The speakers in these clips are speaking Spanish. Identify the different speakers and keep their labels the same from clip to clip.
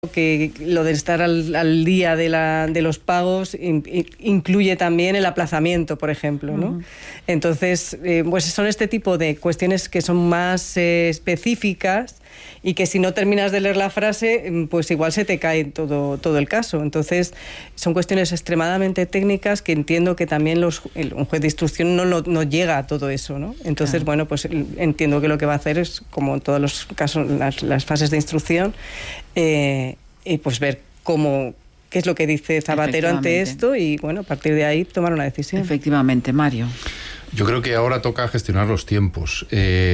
Speaker 1: que lo de estar al día de los pagos incluye también el aplazamiento, por ejemplo, ¿no? Uh-huh. Entonces, pues son este tipo de cuestiones que son más específicas y que si no terminas de leer la frase, pues igual se te cae todo el caso. Entonces, son cuestiones extremadamente técnicas que entiendo que también un juez de instrucción no llega a todo eso, ¿no? Entonces, claro. Bueno, pues entiendo que lo que va a hacer es, como en todos los casos, las fases de instrucción, y pues ver qué es lo que dice Zapatero ante esto y, bueno, a partir de ahí tomar una decisión.
Speaker 2: Efectivamente, Mario.
Speaker 3: Yo creo que ahora toca gestionar los tiempos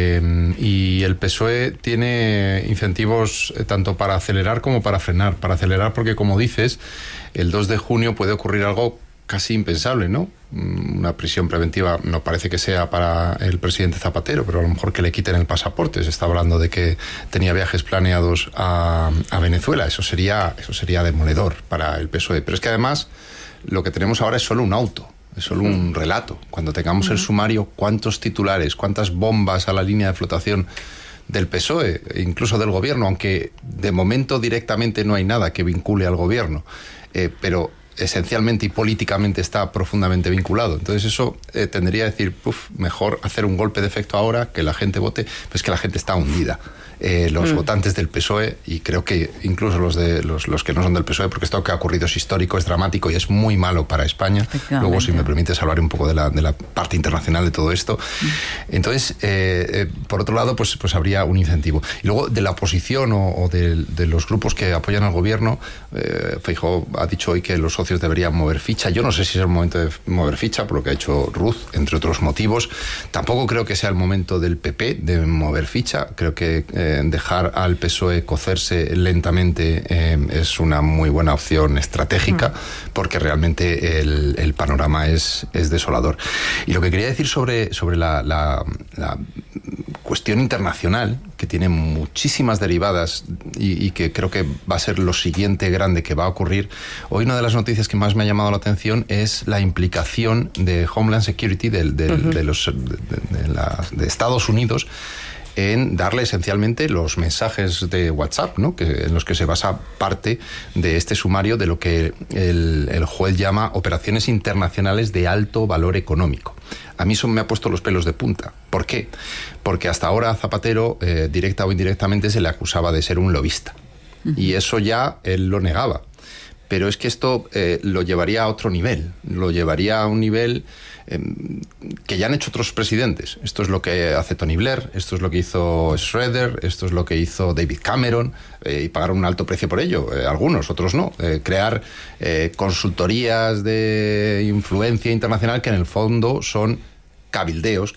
Speaker 3: y el PSOE tiene incentivos tanto para acelerar como para frenar. Para acelerar porque, como dices, el 2 de junio puede ocurrir algo casi impensable, ¿no? Una prisión preventiva no parece que sea para el presidente Zapatero, pero a lo mejor que le quiten el pasaporte. Se está hablando de que tenía viajes planeados a Venezuela. Eso sería demoledor para el PSOE. Pero es que además lo que tenemos ahora es solo un auto. Es solo un relato. Cuando tengamos el sumario, ¿cuántos titulares, cuántas bombas a la línea de flotación del PSOE, incluso del gobierno? Aunque de momento directamente no hay nada que vincule al gobierno, pero esencialmente y políticamente está profundamente vinculado. Entonces eso tendría a decir, mejor hacer un golpe de efecto ahora, que la gente vote, pues que la gente está hundida. Los votantes del PSOE, y creo que incluso los que no son del PSOE, porque esto que ha ocurrido es histórico, es dramático y es muy malo para España. Luego, si me permites, hablar un poco de la parte internacional de todo esto. Entonces, por otro lado, pues habría un incentivo. Y luego, de la oposición o de los grupos que apoyan al gobierno, Feijóo ha dicho hoy que los socios deberían mover ficha. Yo no sé si es el momento de mover ficha, por lo que ha hecho Ruz, entre otros motivos. Tampoco creo que sea el momento del PP de mover ficha. Creo que dejar al PSOE cocerse lentamente es una muy buena opción estratégica, porque realmente el panorama es desolador. Y lo que quería decir sobre la cuestión internacional, que tiene muchísimas derivadas y que creo que va a ser lo siguiente grande que va a ocurrir. Hoy una de las noticias que más me ha llamado la atención es la implicación de Homeland Security de Estados Unidos en darle esencialmente los mensajes de WhatsApp, ¿no? En los que se basa parte de este sumario de lo que el juez llama operaciones internacionales de alto valor económico. A mí eso me ha puesto los pelos de punta. ¿Por qué? Porque hasta ahora a Zapatero, directa o indirectamente, se le acusaba de ser un lobista. Y eso ya él lo negaba. Pero es que esto lo llevaría a otro nivel. Lo llevaría a un nivel que ya han hecho otros presidentes. Esto es lo que hace Tony Blair, esto es lo que hizo Schroeder, esto es lo que hizo David Cameron, y pagaron un alto precio por ello. Algunos, otros no. Crear consultorías de influencia internacional que en el fondo son cabilderos,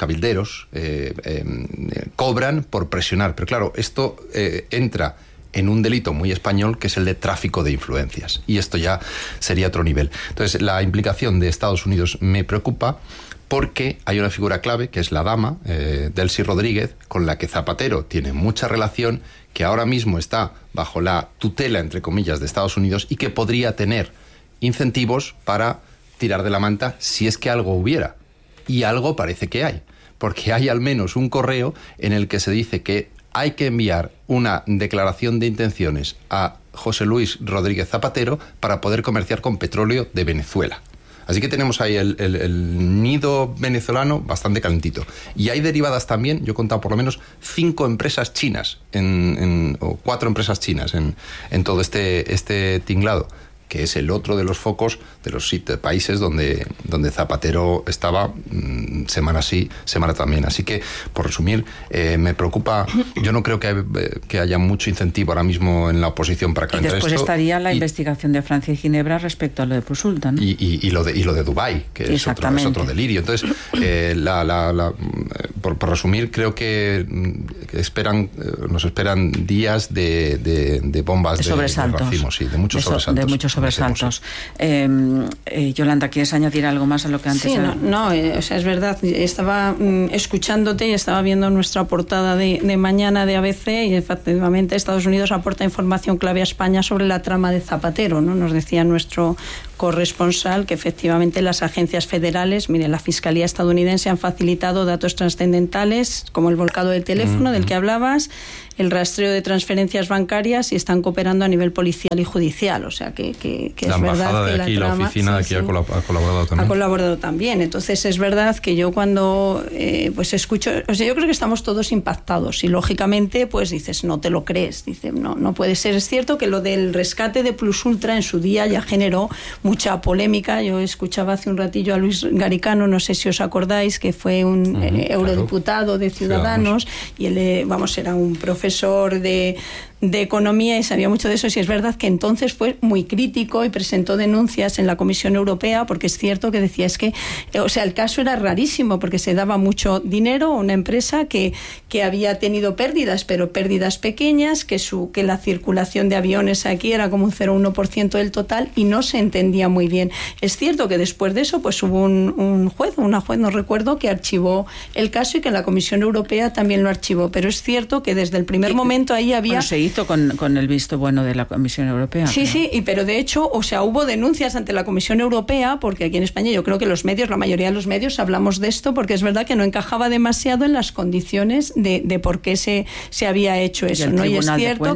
Speaker 3: cobran por presionar. Pero claro, esto entra en un delito muy español, que es el de tráfico de influencias. Y esto ya sería otro nivel. Entonces, la implicación de Estados Unidos me preocupa, porque hay una figura clave, que es la dama, Delcy Rodríguez, con la que Zapatero tiene mucha relación, que ahora mismo está bajo la tutela, entre comillas, de Estados Unidos, y que podría tener incentivos para tirar de la manta si es que algo hubiera. Y algo parece que hay, porque hay al menos un correo en el que se dice que hay que enviar una declaración de intenciones a José Luis Rodríguez Zapatero para poder comerciar con petróleo de Venezuela. Así que tenemos ahí el nido venezolano bastante calentito. Y hay derivadas también, yo he contado por lo menos 5 empresas chinas, o 4 empresas chinas en todo este tinglado, que es el otro de los focos de los países donde Zapatero estaba semana sí, semana también. Así que, por resumir, me preocupa. Yo no creo que haya mucho incentivo ahora mismo en la oposición para calentar esto.
Speaker 2: Y después estaría la investigación de Francia y Ginebra respecto a lo de Prusulta, ¿no?
Speaker 3: Y lo de Dubái, que es otro delirio. Entonces, por resumir, creo que nos esperan días de bombas de racimos, sí, de muchos sobresaltos.
Speaker 2: De muchos sobresaltos. Yolanda, ¿quieres añadir algo más a lo que antes?
Speaker 4: Sí, o sea, es verdad. Estaba escuchándote y estaba viendo nuestra portada de mañana de ABC, y efectivamente Estados Unidos aporta información clave a España sobre la trama de Zapatero, ¿no? Nos decía nuestro corresponsal que efectivamente las agencias federales, la Fiscalía estadounidense, han facilitado datos trascendentales como el volcado del teléfono del que hablabas, el rastreo de transferencias bancarias y están cooperando a nivel policial y judicial. O sea que
Speaker 3: la
Speaker 4: es verdad
Speaker 3: de
Speaker 4: que
Speaker 3: aquí, la oficina de aquí ha colaborado también.
Speaker 4: Ha colaborado también. Entonces es verdad que yo cuando pues escucho, o sea, yo creo que estamos todos impactados y lógicamente pues dices, no te lo crees, dice, no puede ser. Es cierto que lo del rescate de Plus Ultra en su día ya generó mucha polémica. Yo escuchaba hace un ratillo a Luis Garicano, no sé si os acordáis, que fue un eurodiputado de Ciudadanos y él, era un profesor de economía y sabía mucho de eso, y es verdad que entonces fue muy crítico y presentó denuncias en la Comisión Europea, porque es cierto que decía, es que, o sea, el caso era rarísimo porque se daba mucho dinero a una empresa que había tenido pérdidas, pero pérdidas pequeñas, que la circulación de aviones aquí era como un 0,1% del total y no se entendía muy bien. Es cierto que después de eso pues hubo una juez, no recuerdo, que archivó el caso y que la Comisión Europea también lo archivó, pero es cierto que desde el primer momento ahí había...
Speaker 2: con el visto bueno de la Comisión Europea.
Speaker 4: Sí, pero de hecho, o sea, hubo denuncias ante la Comisión Europea, porque aquí en España yo creo que la mayoría de los medios hablamos de esto, porque es verdad que no encajaba demasiado en las condiciones de por qué se había hecho eso, ¿no? Y es cierto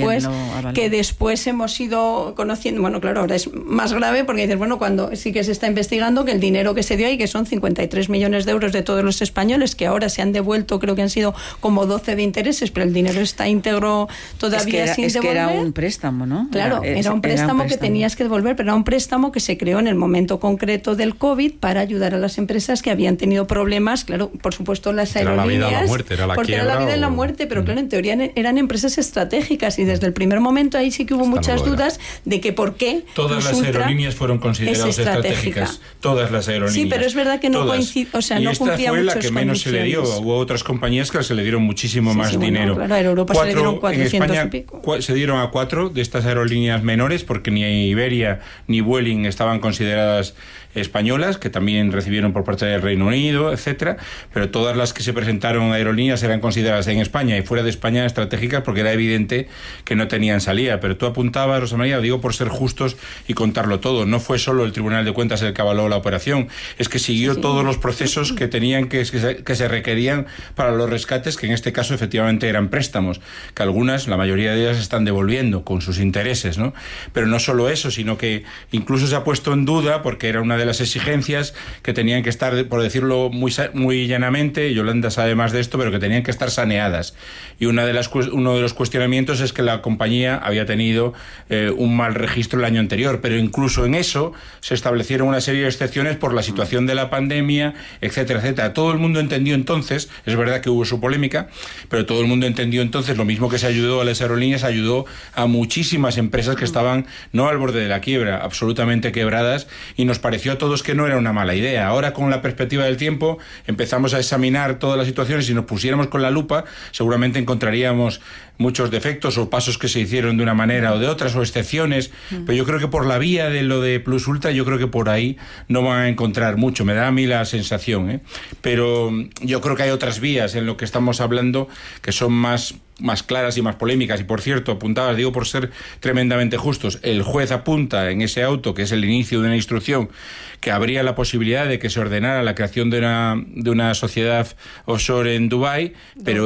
Speaker 4: que después hemos ido conociendo, bueno, claro, ahora es más grave porque dices, bueno, cuando sí que se está investigando que el dinero que se dio ahí, que son 53 millones de euros de todos los españoles, que ahora se han devuelto, creo que han sido como 12 de intereses, pero el dinero está íntegro todavía sin devolver.
Speaker 2: Que era un préstamo, ¿no?
Speaker 4: Claro, era un préstamo que tenías que devolver, pero era un préstamo que se creó en el momento concreto del COVID para ayudar a las empresas que habían tenido problemas, claro, por supuesto las aerolíneas.
Speaker 3: Era la vida o la muerte, era la
Speaker 4: porque
Speaker 3: quiebra.
Speaker 4: Era la vida y la muerte, pero claro, en teoría eran empresas estratégicas y desde el primer momento ahí sí que hubo muchas dudas de que por qué.
Speaker 5: Todas las aerolíneas fueron consideradas estratégicas. Todas las aerolíneas.
Speaker 4: Sí, pero es verdad que no coincide, o sea, no cumplía muchas condiciones. Y esta fue la que menos se le dio. Hubo otras compañías que se le dieron muchísimo más dinero. Claro, a Europa se le dieron 400 y pico.
Speaker 5: Se dieron a 4 de estas aerolíneas menores, porque ni Iberia ni Vueling estaban consideradas españolas, que también recibieron por parte del Reino Unido, etcétera, pero todas las que se presentaron a aerolíneas eran consideradas en España y fuera de España estratégicas, porque era evidente que no tenían salida. Pero tú apuntabas, Rosa María, digo por ser justos y contarlo todo, no fue solo el Tribunal de Cuentas el que avaló la operación, es que siguió todos los procesos que tenían que se requerían para los rescates, que en este caso efectivamente eran préstamos, que algunas, la mayoría de ellas, están devolviendo con sus intereses, ¿no? Pero no solo eso, sino que incluso se ha puesto en duda, porque era una de las exigencias que tenían que estar, por decirlo muy llanamente, Yolanda sabe más de esto, pero que tenían que estar saneadas. Y uno de los cuestionamientos es que la compañía había tenido un mal registro el año anterior, pero incluso en eso se establecieron una serie de excepciones por la situación de la pandemia, etcétera, etcétera. Todo el mundo entendió entonces, es verdad que hubo su polémica, pero todo el mundo entendió entonces, lo mismo que se ayudó a las aerolíneas, ayudó a muchísimas empresas que estaban no al borde de la quiebra, absolutamente quebradas, y nos pareció a todos que no era una mala idea. Ahora, con la perspectiva del tiempo, empezamos a examinar todas las situaciones y si nos pusiéramos con la lupa, seguramente encontraríamos muchos defectos o pasos que se hicieron de una manera o de otras, o excepciones, pero yo creo que por la vía de lo de Plus Ultra, yo creo que por ahí no van a encontrar mucho, me da a mí la sensación, ¿eh? Pero yo creo que hay otras vías en lo que estamos hablando que son más claras y más polémicas. Y por cierto, apuntabas, digo por ser tremendamente justos, el juez apunta en ese auto, que es el inicio de una instrucción, que habría la posibilidad de que se ordenara la creación de una sociedad offshore en Dubái, pero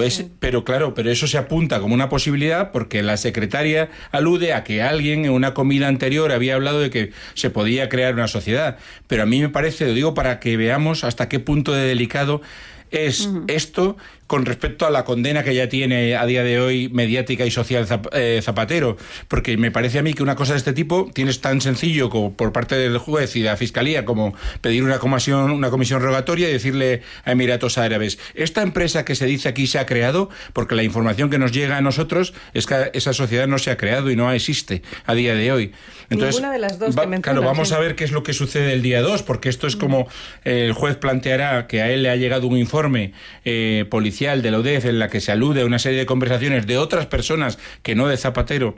Speaker 5: eso se apunta como una posibilidad porque la secretaria alude a que alguien en una comida anterior había hablado de que se podía crear una sociedad. Pero a mí me parece, lo digo para que veamos hasta qué punto de delicado es esto con respecto a la condena que ya tiene a día de hoy mediática y social Zapatero, porque me parece a mí que una cosa de este tipo tienes tan sencillo como por parte del juez y de la Fiscalía como pedir una comisión rogatoria y decirle a Emiratos Árabes, esta empresa que se dice aquí se ha creado, porque la información que nos llega a nosotros es que esa sociedad no se ha creado y no existe a día de hoy. Entonces,
Speaker 1: ninguna de las dos que mencionas,
Speaker 5: claro, vamos a ver qué es lo que sucede el día 2, porque esto es como el juez planteará que a él le ha llegado un informe policial de la UDEF en la que se alude a una serie de conversaciones de otras personas que no de Zapatero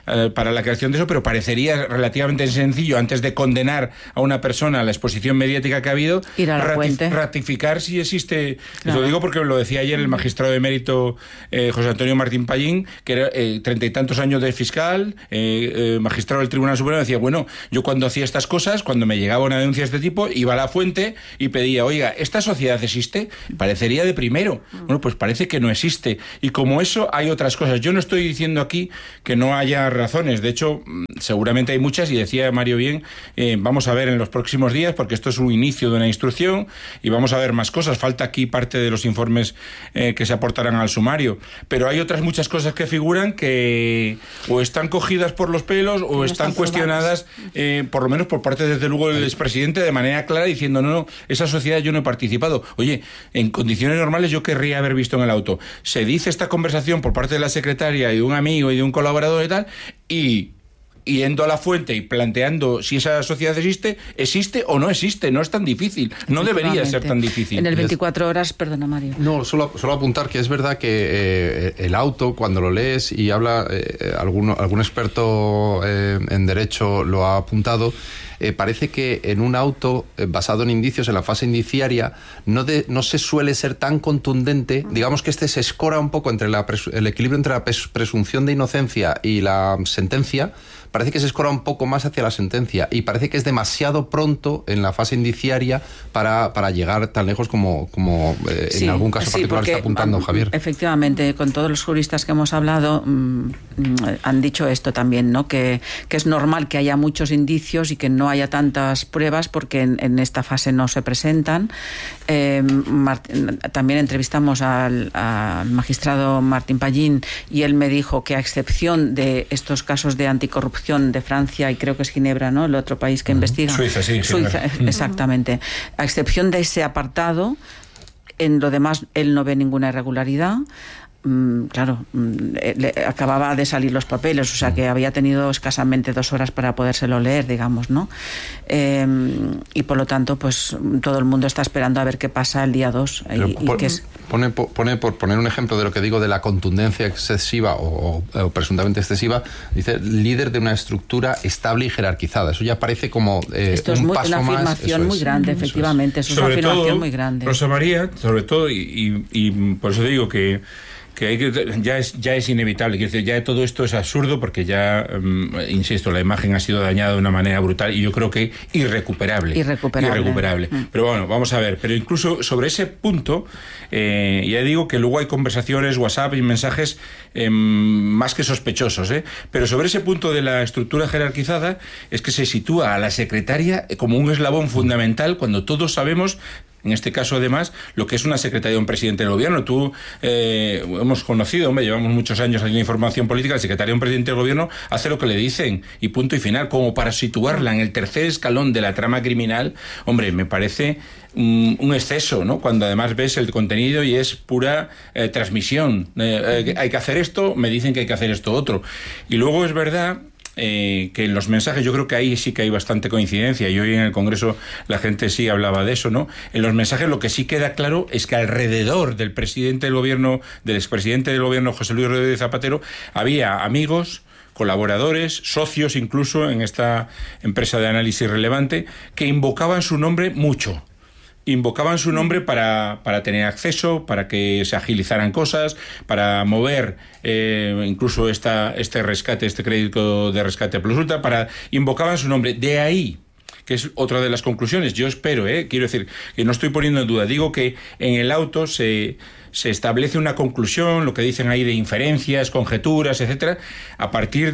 Speaker 5: para la creación de eso, pero parecería relativamente sencillo, antes de condenar a una persona a la exposición mediática que ha habido,
Speaker 2: ir a la fuente,
Speaker 5: ratificar si existe. Claro. Lo digo porque lo decía ayer el magistrado de mérito José Antonio Martín Pallín, que era 30 y tantos años de fiscal, magistrado del Tribunal Supremo, decía, bueno, yo cuando hacía estas cosas, cuando me llegaba una denuncia de este tipo, iba a la fuente y pedía, oiga, ¿esta sociedad existe? Parecería de primero. Bueno, pues parece que no existe. Y como eso, hay otras cosas. Yo no estoy diciendo aquí que no haya razones. De hecho, seguramente hay muchas, y decía Mario bien, vamos a ver en los próximos días, porque esto es un inicio de una instrucción, y vamos a ver más cosas. Falta aquí parte de los informes que se aportarán al sumario. Pero hay otras muchas cosas que figuran que o están cogidas por los pelos o están cuestionadas, por lo menos por parte, desde luego, del expresidente, de manera clara, diciendo, no, esa sociedad yo no he participado. Oye, en condiciones normales yo querría haber visto en el auto. Se dice esta conversación por parte de la secretaria y de un amigo y de un colaborador y tal, y yendo a la fuente y planteando si esa sociedad existe o no existe. No es tan difícil, no debería ser tan difícil.
Speaker 2: En el 24 horas, perdona Mario.
Speaker 3: No, solo apuntar que es verdad que el auto, cuando lo lees y habla, algún experto en derecho lo ha apuntado, parece que en un auto basado en indicios, en la fase indiciaria, no se suele ser tan contundente. Digamos que se escora un poco entre el equilibrio entre la presunción de inocencia y la sentencia. Parece que se escora un poco más hacia la sentencia, y parece que es demasiado pronto en la fase indiciaria para llegar tan lejos como en algún caso particular está apuntando Javier.
Speaker 2: Efectivamente, con todos los juristas que hemos hablado han dicho esto también, ¿no? Que es normal que haya muchos indicios y que no haya tantas pruebas, porque en esta fase no se presentan. También entrevistamos al magistrado Martín Pallín, y él me dijo que, a excepción de estos casos de anticorrupción de Francia, y creo que es Ginebra, ¿no?, el otro país que investiga.
Speaker 5: Suiza, sí.
Speaker 2: Suiza, exactamente. A excepción de ese apartado, en lo demás él no ve ninguna irregularidad. Claro, acababa de salir los papeles, o sea que había tenido escasamente 2 horas para podérselo leer, digamos, ¿no? Y por lo tanto, pues todo el mundo está esperando a ver qué pasa el día 2.
Speaker 3: Pone, por poner un ejemplo de lo que digo de la contundencia excesiva o presuntamente excesiva, dice líder de una estructura estable y jerarquizada. Eso ya parece como
Speaker 2: esto es
Speaker 3: un paso
Speaker 2: una afirmación muy grande, efectivamente. Eso es una afirmación muy grande.
Speaker 5: Rosa María, sobre todo, y por eso digo que ya es inevitable. Quiero decir, ya todo esto es absurdo, porque ya, insisto, la imagen ha sido dañada de una manera brutal, y yo creo que irrecuperable. Pero bueno, vamos a ver. Pero incluso sobre ese punto, ya digo que luego hay conversaciones, WhatsApp y mensajes más que sospechosos, pero sobre ese punto de la estructura jerarquizada, es que se sitúa a la secretaria como un eslabón fundamental, cuando todos sabemos, en este caso, además, lo que es una secretaria de un presidente del gobierno. Tú hemos conocido, llevamos muchos años haciendo información política. La secretaria de un presidente del gobierno hace lo que le dicen, y punto y final. Como para situarla en el tercer escalón de la trama criminal, hombre, me parece un exceso, ¿no? Cuando además ves el contenido y es pura transmisión. Hay que hacer esto, me dicen que hay que hacer esto otro. Y luego es verdad que en los mensajes, yo creo que ahí sí que hay bastante coincidencia, y hoy en el Congreso la gente sí hablaba de eso, ¿no? En los mensajes lo que sí queda claro es que alrededor del presidente del gobierno, del expresidente del gobierno, José Luis Rodríguez Zapatero, había amigos, colaboradores, socios incluso en esta empresa de análisis relevante, que invocaban su nombre mucho. Invocaban su nombre para tener acceso, para que se agilizaran cosas, para mover incluso este rescate, este crédito de rescate plus ultra, invocaban su nombre. De ahí, que es otra de las conclusiones, yo espero, quiero decir, que no estoy poniendo en duda, digo que en el auto se establece una conclusión, lo que dicen ahí de inferencias, conjeturas, etcétera, a partir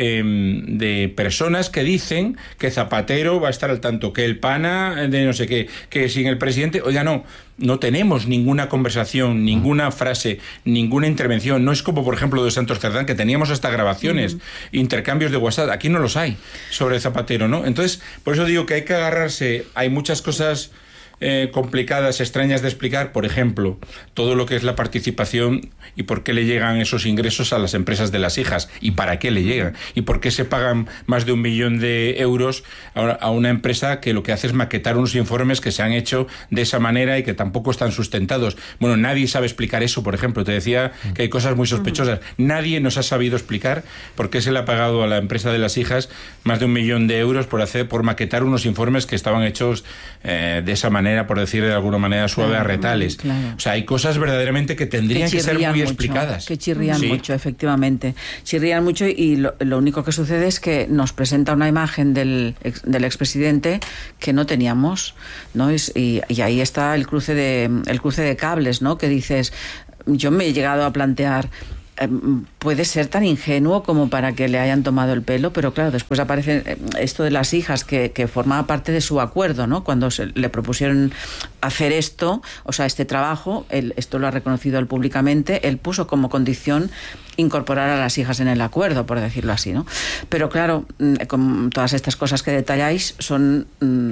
Speaker 5: de personas que dicen que Zapatero va a estar al tanto, que el pana de no sé qué, que sin el presidente, oiga, no tenemos ninguna conversación, ninguna frase, ninguna intervención. No es como, por ejemplo, de Santos Cerdán, que teníamos hasta grabaciones, intercambios de WhatsApp. Aquí no los hay sobre Zapatero, ¿no? Entonces, por eso digo que hay que agarrarse, hay muchas cosas complicadas, extrañas de explicar, por ejemplo, todo lo que es la participación y por qué le llegan esos ingresos a las empresas de las hijas y para qué le llegan y por qué se pagan más de 1 millón de euros a una empresa que lo que hace es maquetar unos informes que se han hecho de esa manera y que tampoco están sustentados. Bueno, nadie sabe explicar eso, por ejemplo. Te decía que hay cosas muy sospechosas. Nadie nos ha sabido explicar por qué se le ha pagado a la empresa de las hijas más de 1 millón de euros por maquetar unos informes que estaban hechos de esa manera, por decir de alguna manera suave, a retales.
Speaker 2: Claro.
Speaker 5: O sea, hay cosas verdaderamente que tendrían que ser muy
Speaker 2: mucho,
Speaker 5: explicadas.
Speaker 2: Que chirrían mucho, efectivamente. Chirrían mucho y lo único que sucede es que nos presenta una imagen del expresidente que no teníamos, ¿no? Y ahí está el cruce de cables, ¿no? Que dices, yo me he llegado a plantear, puede ser tan ingenuo como para que le hayan tomado el pelo, pero claro, después aparece esto de las hijas que formaba parte de su acuerdo, ¿no? Cuando le propusieron hacer esto, o sea, este trabajo, esto lo ha reconocido él públicamente, él puso como condición incorporar a las hijas en el acuerdo, por decirlo así, ¿no? Pero claro, con todas estas cosas que detalláis son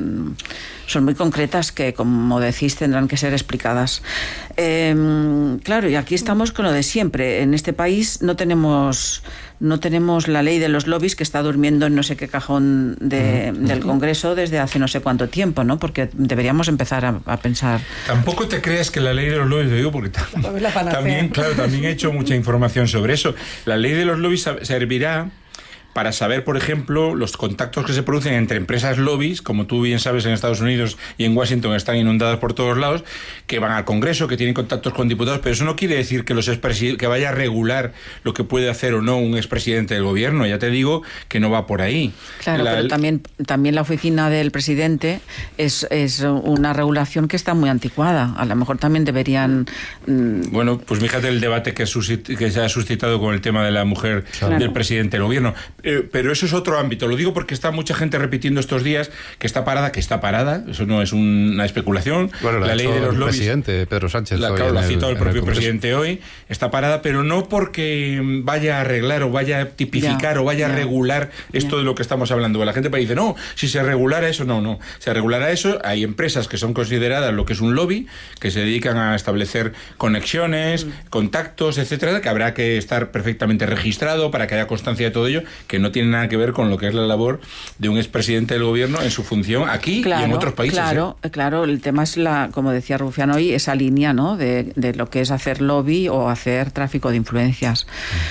Speaker 2: muy concretas que, como decís, tendrán que ser explicadas. Claro, y aquí estamos con lo de siempre. En este país no tenemos la ley de los lobbies, que está durmiendo en no sé qué cajón del Congreso desde hace no sé cuánto tiempo, ¿no? Porque deberíamos empezar a pensar.
Speaker 5: Tampoco te creas que la ley de los lobbies, lo digo porque también he hecho mucha información sobre eso. La ley de los lobbies servirá para saber, por ejemplo, los contactos que se producen entre empresas lobbies, como tú bien sabes, en Estados Unidos y en Washington están inundadas por todos lados, que van al Congreso, que tienen contactos con diputados, pero eso no quiere decir que que vaya a regular lo que puede hacer o no un expresidente del gobierno. Ya te digo que no va por ahí.
Speaker 2: Claro, pero también la oficina del presidente es una regulación que está muy anticuada. A lo mejor también deberían...
Speaker 5: Bueno, pues fíjate el debate que se ha suscitado con el tema de la mujer del presidente del gobierno. Pero eso es otro ámbito. Lo digo porque está mucha gente repitiendo estos días que está parada. Eso no es una especulación.
Speaker 3: Bueno,
Speaker 5: la ley de los lobbies,
Speaker 3: presidente Pedro Sánchez.
Speaker 5: La ha citado el propio presidente hoy. Está parada, pero no porque vaya a arreglar o vaya a tipificar o vaya a regular esto de lo que estamos hablando. La gente dice, no, si se regulara eso, no. Se regulara eso, hay empresas que son consideradas lo que es un lobby, que se dedican a establecer conexiones, contactos, etcétera, que habrá que estar perfectamente registrado para que haya constancia de todo ello, que no tiene nada que ver con lo que es la labor de un expresidente del gobierno en su función aquí y en otros países.
Speaker 2: Claro, el tema es, como decía Rufián hoy, esa línea, ¿no? De lo que es hacer lobby o hacer tráfico de influencias.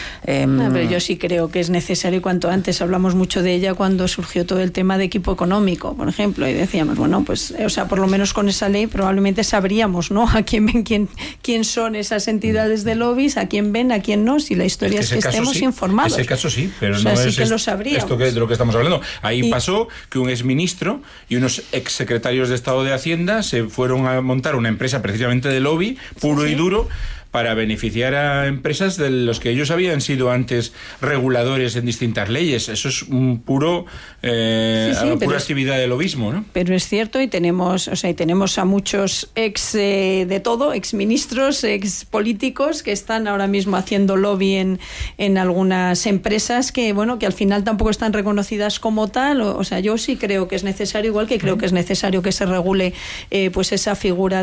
Speaker 4: Pero yo sí creo que es necesario, y cuanto antes hablamos mucho de ella cuando surgió todo el tema de equipo económico, por ejemplo, y decíamos, bueno, pues, o sea, por lo menos con esa ley probablemente sabríamos, ¿no? A quién son esas entidades de lobbies, a quién ven, a quién no, si la historia es que estemos informados.
Speaker 5: Ese caso sí, pero
Speaker 4: o sea,
Speaker 5: no
Speaker 4: sí
Speaker 5: es
Speaker 4: que lo sabríamos.
Speaker 5: Esto de lo que estamos hablando. Ahí pasó que un exministro y unos exsecretarios de Estado de Hacienda se fueron a montar una empresa precisamente de lobby, puro y duro, para beneficiar a empresas de los que ellos habían sido antes reguladores en distintas leyes. Eso es un pura actividad de lobismo, ¿no?
Speaker 4: Pero es cierto, y tenemos a muchos ex ministros, ex políticos que están ahora mismo haciendo lobby en algunas empresas que al final tampoco están reconocidas como tal. O sea, yo sí creo que es necesario, igual que creo que es necesario que se regule pues esa figura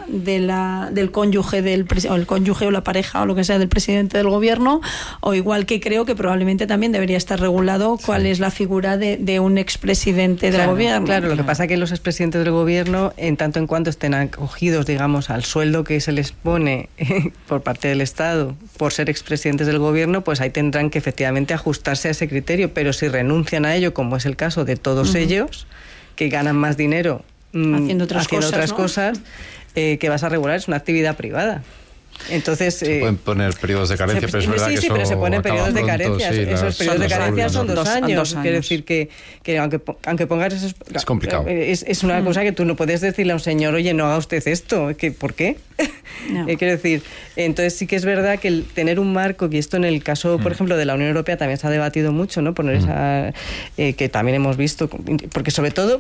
Speaker 4: del cónyuge el cónyuge o la pareja o lo que sea del presidente del gobierno, o igual que creo que probablemente también debería estar regulado cuál es la figura de un expresidente del gobierno.
Speaker 1: Claro, lo que pasa es que los expresidentes del gobierno, en tanto en cuanto estén acogidos, digamos, al sueldo que se les pone por parte del Estado por ser expresidentes del gobierno, pues ahí tendrán que efectivamente ajustarse a ese criterio, pero si renuncian a ello, como es el caso de todos ellos, que ganan más dinero haciendo otras cosas, que vas a regular, es una actividad privada. Entonces,
Speaker 3: se pueden poner periodos de carencia, pero es verdad que
Speaker 1: pero se ponen periodos de carencia. Esos periodos de carencia son 2 años. Quiero decir que aunque pongas esos...
Speaker 3: Es complicado.
Speaker 1: Es una cosa que tú no puedes decirle a un señor, oye, no haga usted esto. ¿Por qué? No. Quiero decir, entonces sí que es verdad que el tener un marco, y esto en el caso, por ejemplo, de la Unión Europea también se ha debatido mucho, ¿no? Poner esa... que también hemos visto, porque sobre todo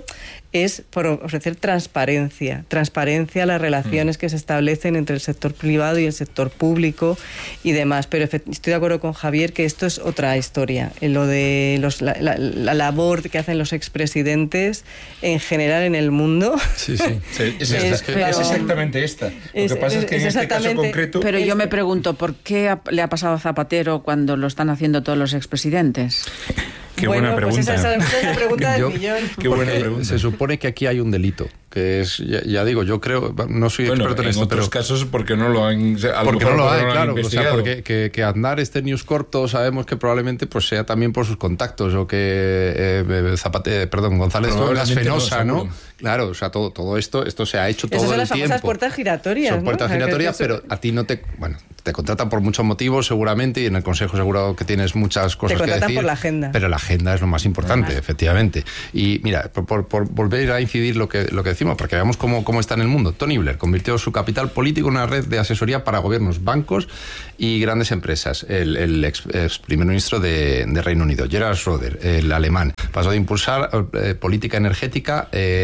Speaker 1: es por ofrecer transparencia a las relaciones que se establecen entre el sector privado y el sector público y demás. Pero estoy de acuerdo con Javier que esto es otra historia. Lo de la labor que hacen los expresidentes en general en el mundo.
Speaker 3: Sí.
Speaker 5: Es exactamente esta. Lo que pasa es que en este caso concreto...
Speaker 2: Pero yo me pregunto, ¿por qué le ha pasado a Zapatero cuando lo están haciendo todos los expresidentes?
Speaker 5: Qué buena pregunta.
Speaker 1: Pues esa es la pregunta del millón.
Speaker 5: Qué buena pregunta.
Speaker 3: Se supone que aquí hay un delito, que es, ya digo, yo creo, no soy experto en esto,
Speaker 5: otros casos porque no lo han
Speaker 3: porque no lo hay, claro,
Speaker 5: investigado.
Speaker 3: o sea, porque que Aznar esté en News Corp, todos sabemos que probablemente pues sea también por sus contactos, o que González Tongas Fenosa, ¿no? Claro, o sea, todo esto se ha hecho todo el tiempo.
Speaker 1: Esas son las famosas puertas giratorias,
Speaker 3: Son puertas giratorias, pero a ti no te... Bueno, te contratan por muchos motivos seguramente, y en el Consejo seguro que tienes muchas cosas que decir. Te contratan
Speaker 1: por la agenda.
Speaker 3: Pero la agenda es lo más importante, efectivamente. Y mira, por volver a incidir lo que decimos, para que veamos cómo está en el mundo. Tony Blair convirtió su capital político en una red de asesoría para gobiernos, bancos y grandes empresas. El ex primer ministro de Reino Unido, Gerhard Schröder, el alemán, pasó de impulsar política energética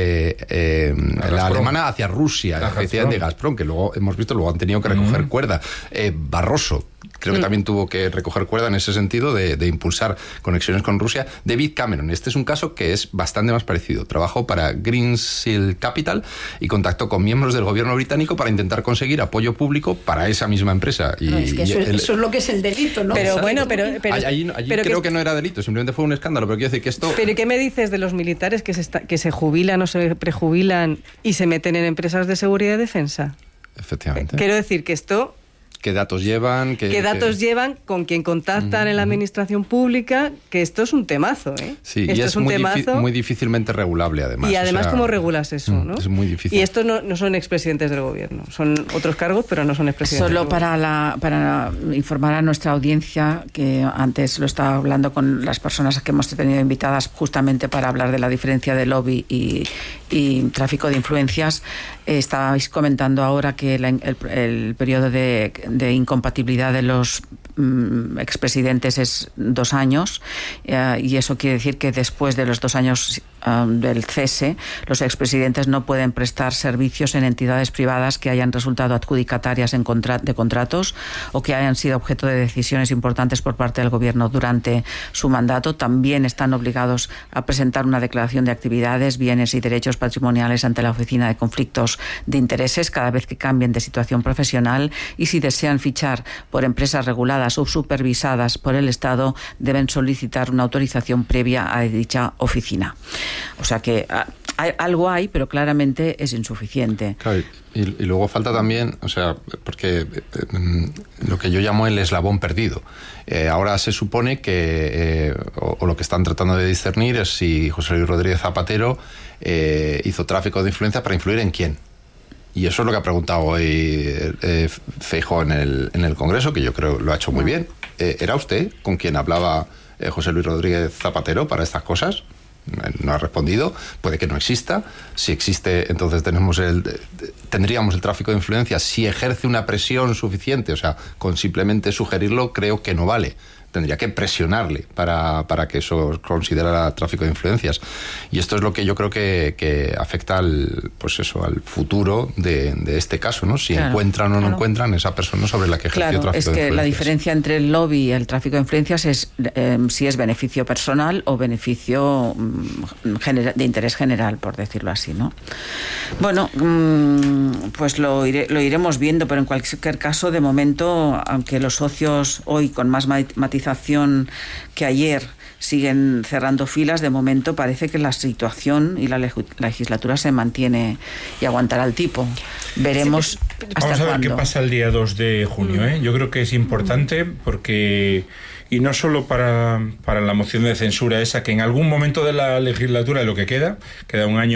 Speaker 3: la alemana hacia Rusia, efectivamente, Gazprom, que luego hemos visto, luego han tenido que recoger cuerda. Barroso creo que también tuvo que recoger cuerda en ese sentido de impulsar conexiones con Rusia. David Cameron, este es un caso que es bastante más parecido. Trabajó para Greensill Capital y contactó con miembros del gobierno británico para intentar conseguir apoyo público para esa misma empresa. Y,
Speaker 4: es que eso es lo que es el delito, ¿no?
Speaker 1: Pero bueno, pero
Speaker 3: allí creo que no era delito, simplemente fue un escándalo, pero quiero decir que esto...
Speaker 1: ¿Pero qué me dices de los militares que se jubilan o se prejubilan y se meten en empresas de seguridad y defensa?
Speaker 3: Efectivamente.
Speaker 1: Quiero decir que esto...
Speaker 3: ¿Qué datos llevan?
Speaker 1: ¿Qué datos llevan? ¿Con quién contactan en la administración pública? Que esto es un temazo, ¿eh?
Speaker 3: Sí,
Speaker 1: esto
Speaker 3: y es muy difícilmente regulable, además.
Speaker 1: Y además, ¿cómo regulas eso, no?
Speaker 3: Es muy difícil.
Speaker 1: Y estos no son expresidentes del gobierno. Son otros cargos, pero no son expresidentes
Speaker 2: Solo
Speaker 1: del gobierno.
Speaker 2: para informar a nuestra audiencia, que antes lo estaba hablando con las personas que hemos tenido invitadas justamente para hablar de la diferencia de lobby y tráfico de influencias. Estabais comentando ahora que el periodo de incompatibilidad de los expresidentes es 2 años, y eso quiere decir que después de los 2 años del cese, los expresidentes no pueden prestar servicios en entidades privadas que hayan resultado adjudicatarias de contratos o que hayan sido objeto de decisiones importantes por parte del gobierno durante su mandato. También están obligados a presentar una declaración de actividades, bienes y derechos patrimoniales ante la Oficina de Conflictos de Intereses cada vez que cambien de situación profesional, y si desean fichar por empresas reguladas o supervisadas por el Estado, deben solicitar una autorización previa a dicha oficina. O sea que algo hay, pero claramente es insuficiente.
Speaker 3: Claro, y luego falta también, o sea, porque lo que yo llamo el eslabón perdido. Ahora se supone que, o lo que están tratando de discernir es si José Luis Rodríguez Zapatero hizo tráfico de influencia para influir en quién. Y eso es lo que ha preguntado hoy Feijóo en el Congreso, que yo creo lo ha hecho muy bien. ¿Era usted con quien hablaba José Luis Rodríguez Zapatero para estas cosas? No ha respondido. Puede que no exista. Si existe, entonces tendríamos el tráfico de influencias. Si ejerce una presión suficiente, o sea, con simplemente sugerirlo, creo que no vale. Tendría que presionarle para que eso considerara tráfico de influencias. Y esto es lo que yo creo que afecta al futuro de este caso, ¿no? Si encuentran o no encuentran esa persona sobre la que ejerció tráfico de influencias.
Speaker 2: Es que la diferencia entre el lobby y el tráfico de influencias es si es beneficio personal o beneficio de interés general, por decirlo así, ¿no? Bueno, pues lo iremos viendo, pero en cualquier caso, de momento, aunque los socios hoy con más matización que ayer siguen cerrando filas, de momento parece que la situación y la legislatura se mantiene y aguantará el tipo. Veremos hasta
Speaker 5: Vamos a ver
Speaker 2: cuándo.
Speaker 5: qué pasa el día 2 de junio. Yo creo que es importante porque... Y no solo para la moción de censura esa, que en algún momento de la legislatura, de lo que queda 1 año,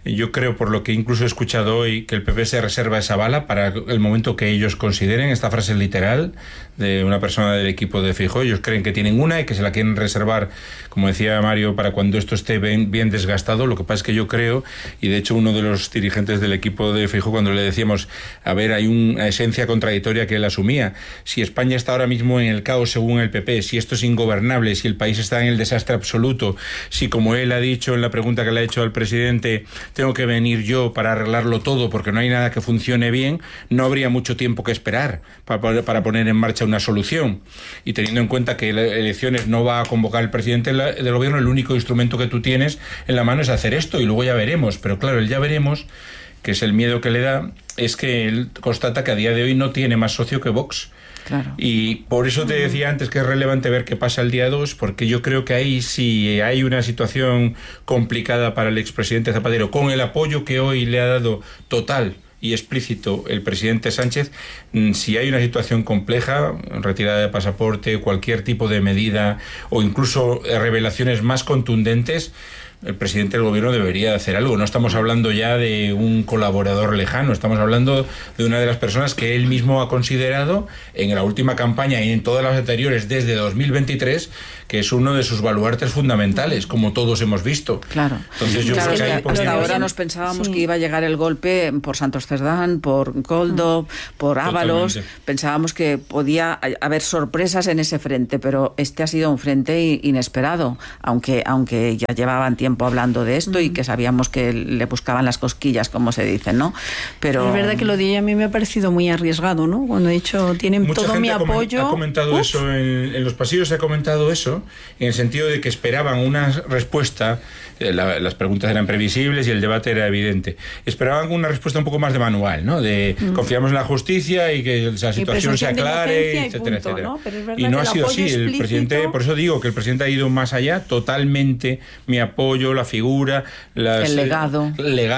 Speaker 5: Yo creo, por lo que incluso he escuchado hoy, que el PP se reserva esa bala para el momento que ellos consideren. Esta frase es literal de una persona del equipo de Feijóo. Ellos creen que tienen una y que se la quieren reservar, como decía Mario, para cuando esto esté bien desgastado. Lo que pasa es que yo creo, y de hecho uno de los dirigentes del equipo de Feijóo, cuando le decíamos, a ver, hay una esencia contradictoria que él asumía. Si España está ahora mismo en el caos según el PP, si esto es ingobernable, si el país está en el desastre absoluto, si, como él ha dicho en la pregunta que le ha hecho al presidente, tengo que venir yo para arreglarlo todo porque no hay nada que funcione bien, no habría mucho tiempo que esperar para poner en marcha una solución. Y teniendo en cuenta que las elecciones no va a convocar el presidente del gobierno, el único instrumento que tú tienes en la mano es hacer esto y luego ya veremos. Pero claro, el ya veremos, que es el miedo que le da, es que él constata que a día de hoy no tiene más socio que Vox.
Speaker 2: Claro.
Speaker 5: Y por eso te decía antes que es relevante ver qué pasa el día 2, porque yo creo que ahí sí hay una situación complicada para el expresidente Zapatero, con el apoyo que hoy le ha dado total y explícito el presidente Sánchez. Si hay una situación compleja, retirada de pasaporte, cualquier tipo de medida o incluso revelaciones más contundentes, el presidente del gobierno debería hacer algo. No estamos hablando ya de un colaborador lejano, estamos hablando de una de las personas que él mismo ha considerado en la última campaña y en todas las anteriores desde 2023, que es uno de sus baluartes fundamentales, como todos hemos visto.
Speaker 2: Claro.
Speaker 5: Entonces yo creo que hay
Speaker 2: hasta ahora nos pensábamos que iba a llegar el golpe por Santos Cerdán, por Koldo, por Ábalos. Pensábamos que podía haber sorpresas en ese frente, pero este ha sido un frente inesperado, aunque ya llevaban tiempo hablando de esto y que sabíamos que le buscaban las cosquillas, como se dice, ¿no? Pero
Speaker 4: es verdad que lo de ella a mí me ha parecido muy arriesgado, ¿no? Cuando he dicho, tienen
Speaker 5: mucha
Speaker 4: todo
Speaker 5: gente
Speaker 4: mi apoyo.
Speaker 5: Ha comentado eso en los pasillos, se ha comentado eso, en el sentido de que esperaban una respuesta. Las preguntas eran previsibles y el debate era evidente. Esperaban una respuesta un poco más de manual, ¿no? De confiamos en la justicia y que la situación se aclare, etcétera, etcétera. ¿No?
Speaker 4: Y
Speaker 5: no ha sido así. El presidente, por eso digo que el presidente ha ido más allá, totalmente. Mi apoyo, la figura,
Speaker 2: el legado.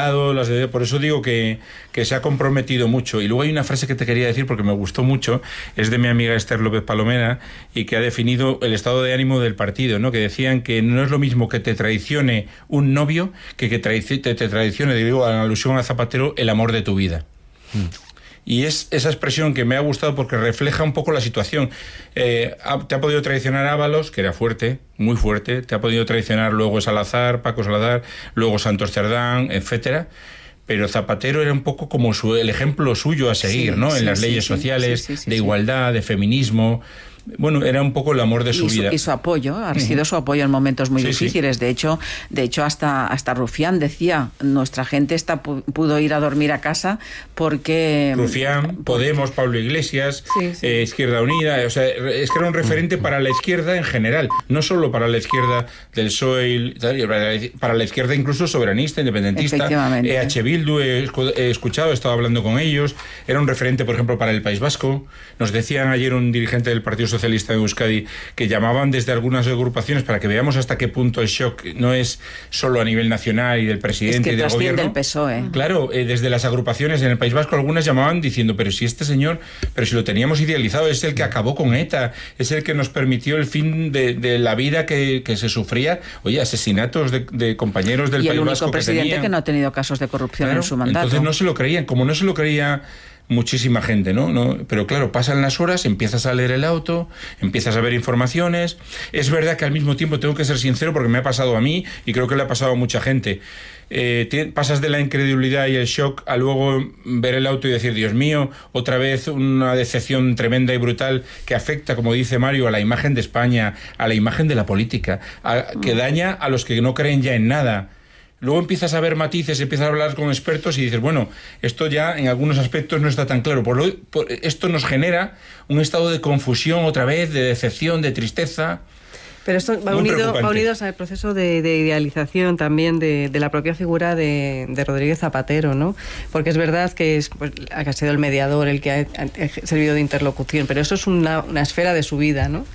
Speaker 5: Por eso digo que se ha comprometido mucho. Y luego hay una frase que te quería decir porque me gustó mucho, es de mi amiga Esther López Palomera, y que ha definido el estado de ánimo del partido, ¿no? Que decían que no es lo mismo que te traicione un novio que te traicione, digo, en alusión a Zapatero, el amor de tu vida. Y es esa expresión que me ha gustado porque refleja un poco la situación. Te ha podido traicionar Ábalos, que era fuerte, muy fuerte. Te ha podido traicionar luego Salazar, Paco Salazar, luego Santos Cerdán, etcétera. Pero Zapatero era un poco como el ejemplo suyo a seguir, ¿no? En las leyes sociales, de igualdad, de feminismo. Bueno, era un poco el amor de su vida.
Speaker 2: Y su apoyo, ha sido su apoyo en momentos muy difíciles. De hecho hasta Rufián decía, nuestra gente pudo ir a dormir a casa porque...
Speaker 5: Rufián, Podemos, Pablo Iglesias, Izquierda Unida, o sea, es que era un referente para la izquierda en general, no solo para la izquierda del PSOE, para la izquierda incluso soberanista, independentista. EH Bildu, he escuchado, he estado hablando con ellos, era un referente, por ejemplo, para el País Vasco. Nos decían ayer un dirigente del Partido Socialista de Euskadi que llamaban desde algunas agrupaciones para que veamos hasta qué punto el shock no es solo a nivel nacional y del presidente y del gobierno.
Speaker 2: El PSOE.
Speaker 5: Claro, desde las agrupaciones en el País Vasco algunas llamaban diciendo, pero si este señor, pero si lo teníamos idealizado, es el que acabó con ETA, es el que nos permitió el fin de la vida que se sufría. Oye, asesinatos de compañeros del País Vasco.
Speaker 2: Y el único presidente que no ha tenido casos de corrupción en su mandato.
Speaker 5: Entonces no se lo creían, como no se lo creía muchísima gente, ¿no? Pero claro, pasan las horas, empiezas a leer el auto, empiezas a ver informaciones. Es verdad que al mismo tiempo tengo que ser sincero porque me ha pasado a mí y creo que le ha pasado a mucha gente. Pasas de la incredulidad y el shock a luego ver el auto y decir, Dios mío, otra vez una decepción tremenda y brutal que afecta, como dice Mario, a la imagen de España, a la imagen de la política, que daña a los que no creen ya en nada. Luego empiezas a ver matices, empiezas a hablar con expertos y dices, bueno, esto ya en algunos aspectos no está tan claro. Esto nos genera un estado de confusión otra vez, de decepción, de tristeza.
Speaker 1: Pero esto va unido al proceso de idealización también de la propia figura de Rodríguez Zapatero, ¿no? Porque es verdad que ha sido el mediador, el que ha servido de interlocución, pero eso es una esfera de su vida, ¿no?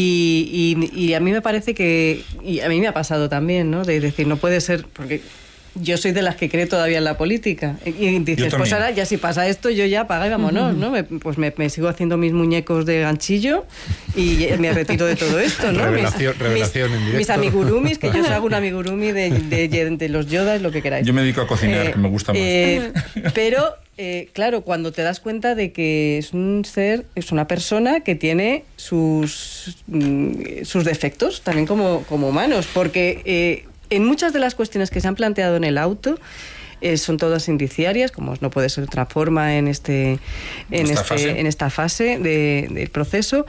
Speaker 1: Y a mí me parece que, y a mí me ha pasado también, ¿no? De decir, no puede ser, porque yo soy de las que cree todavía en la política. Y dices, pues ahora ya si pasa esto, yo ya apaga y vámonos, ¿no? Pues me sigo haciendo mis muñecos de ganchillo y me retiro de todo esto, ¿no?
Speaker 3: Revelación en directo.
Speaker 1: Mis amigurumis, que yo os hago un amigurumi de los Yodas, lo que queráis.
Speaker 5: Yo me dedico a cocinar, que me gusta más.
Speaker 1: Pero, claro, cuando te das cuenta de que es un ser, es una persona que tiene sus defectos, también como humanos, porque en muchas de las cuestiones que se han planteado en el auto son todas indiciarias, como no puede ser de otra forma en esta fase del proceso,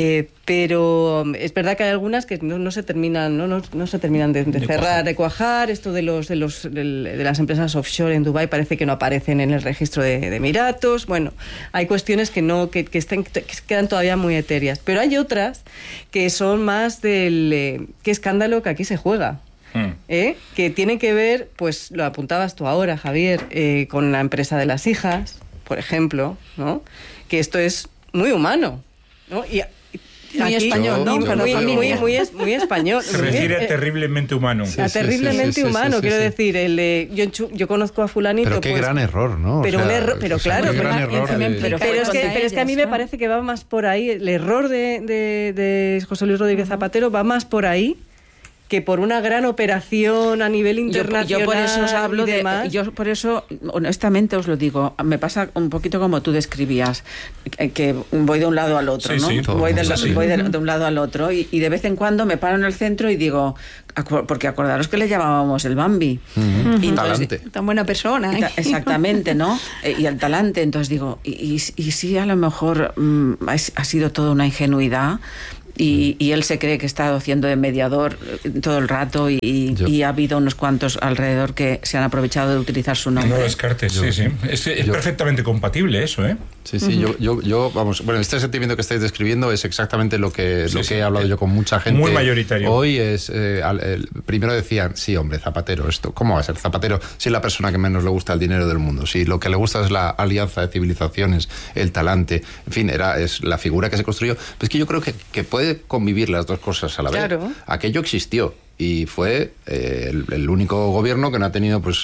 Speaker 1: pero es verdad que hay algunas que no se terminan no se terminan de cerrar, de cuajar. Esto de las empresas offshore en Dubái parece que no aparecen en el registro de Emiratos. Bueno, hay cuestiones que quedan todavía muy etéreas, pero hay otras que son más del qué escándalo que aquí se juega. Que tiene que ver, pues lo apuntabas tú ahora, Javier, con la empresa de las hijas, por ejemplo, ¿no? Que esto es muy humano, ¿no? Y
Speaker 4: muy español, ¿no?
Speaker 1: Muy español.
Speaker 5: Se refiere terriblemente humano.
Speaker 1: Terriblemente humano, quiero decir. Yo conozco a fulanito.
Speaker 3: Pero qué gran error, ¿no?
Speaker 1: Pero un error, pero claro. Pero es que a mí me parece que va más por ahí. El error de José Luis Rodríguez Zapatero va más por ahí que por una gran operación a nivel internacional.
Speaker 2: Yo por eso os hablo
Speaker 1: y demás.
Speaker 2: yo por eso, honestamente os lo digo, me pasa un poquito como tú describías, que voy de un lado al otro, ¿no? Voy de un lado al otro y de vez en cuando me paro en el centro y digo, porque acordaros que le llamábamos el Bambi.
Speaker 3: Y entonces,
Speaker 4: tan buena persona.
Speaker 2: Exactamente, ¿no? Y el talante. Entonces digo, y sí, a lo mejor ha sido toda una ingenuidad. Y él se cree que ha estado haciendo de mediador todo el rato y ha habido unos cuantos alrededor que se han aprovechado de utilizar su nombre.
Speaker 5: No descartes, sí. Es perfectamente compatible eso, ¿eh?
Speaker 3: Sí, yo vamos, bueno, este sentimiento que estáis describiendo es exactamente lo que he hablado yo con mucha gente.
Speaker 5: Muy mayoritario.
Speaker 3: Hoy es, primero decían, sí, hombre, Zapatero, esto, ¿cómo va a ser Zapatero si es la persona que menos le gusta el dinero del mundo? Si lo que le gusta es la alianza de civilizaciones, el talante, en fin, es la figura que se construyó. Pero es que yo creo que puede convivir las dos cosas a la vez.
Speaker 1: Claro.
Speaker 3: Aquello existió. Y fue el único gobierno que no ha tenido, pues,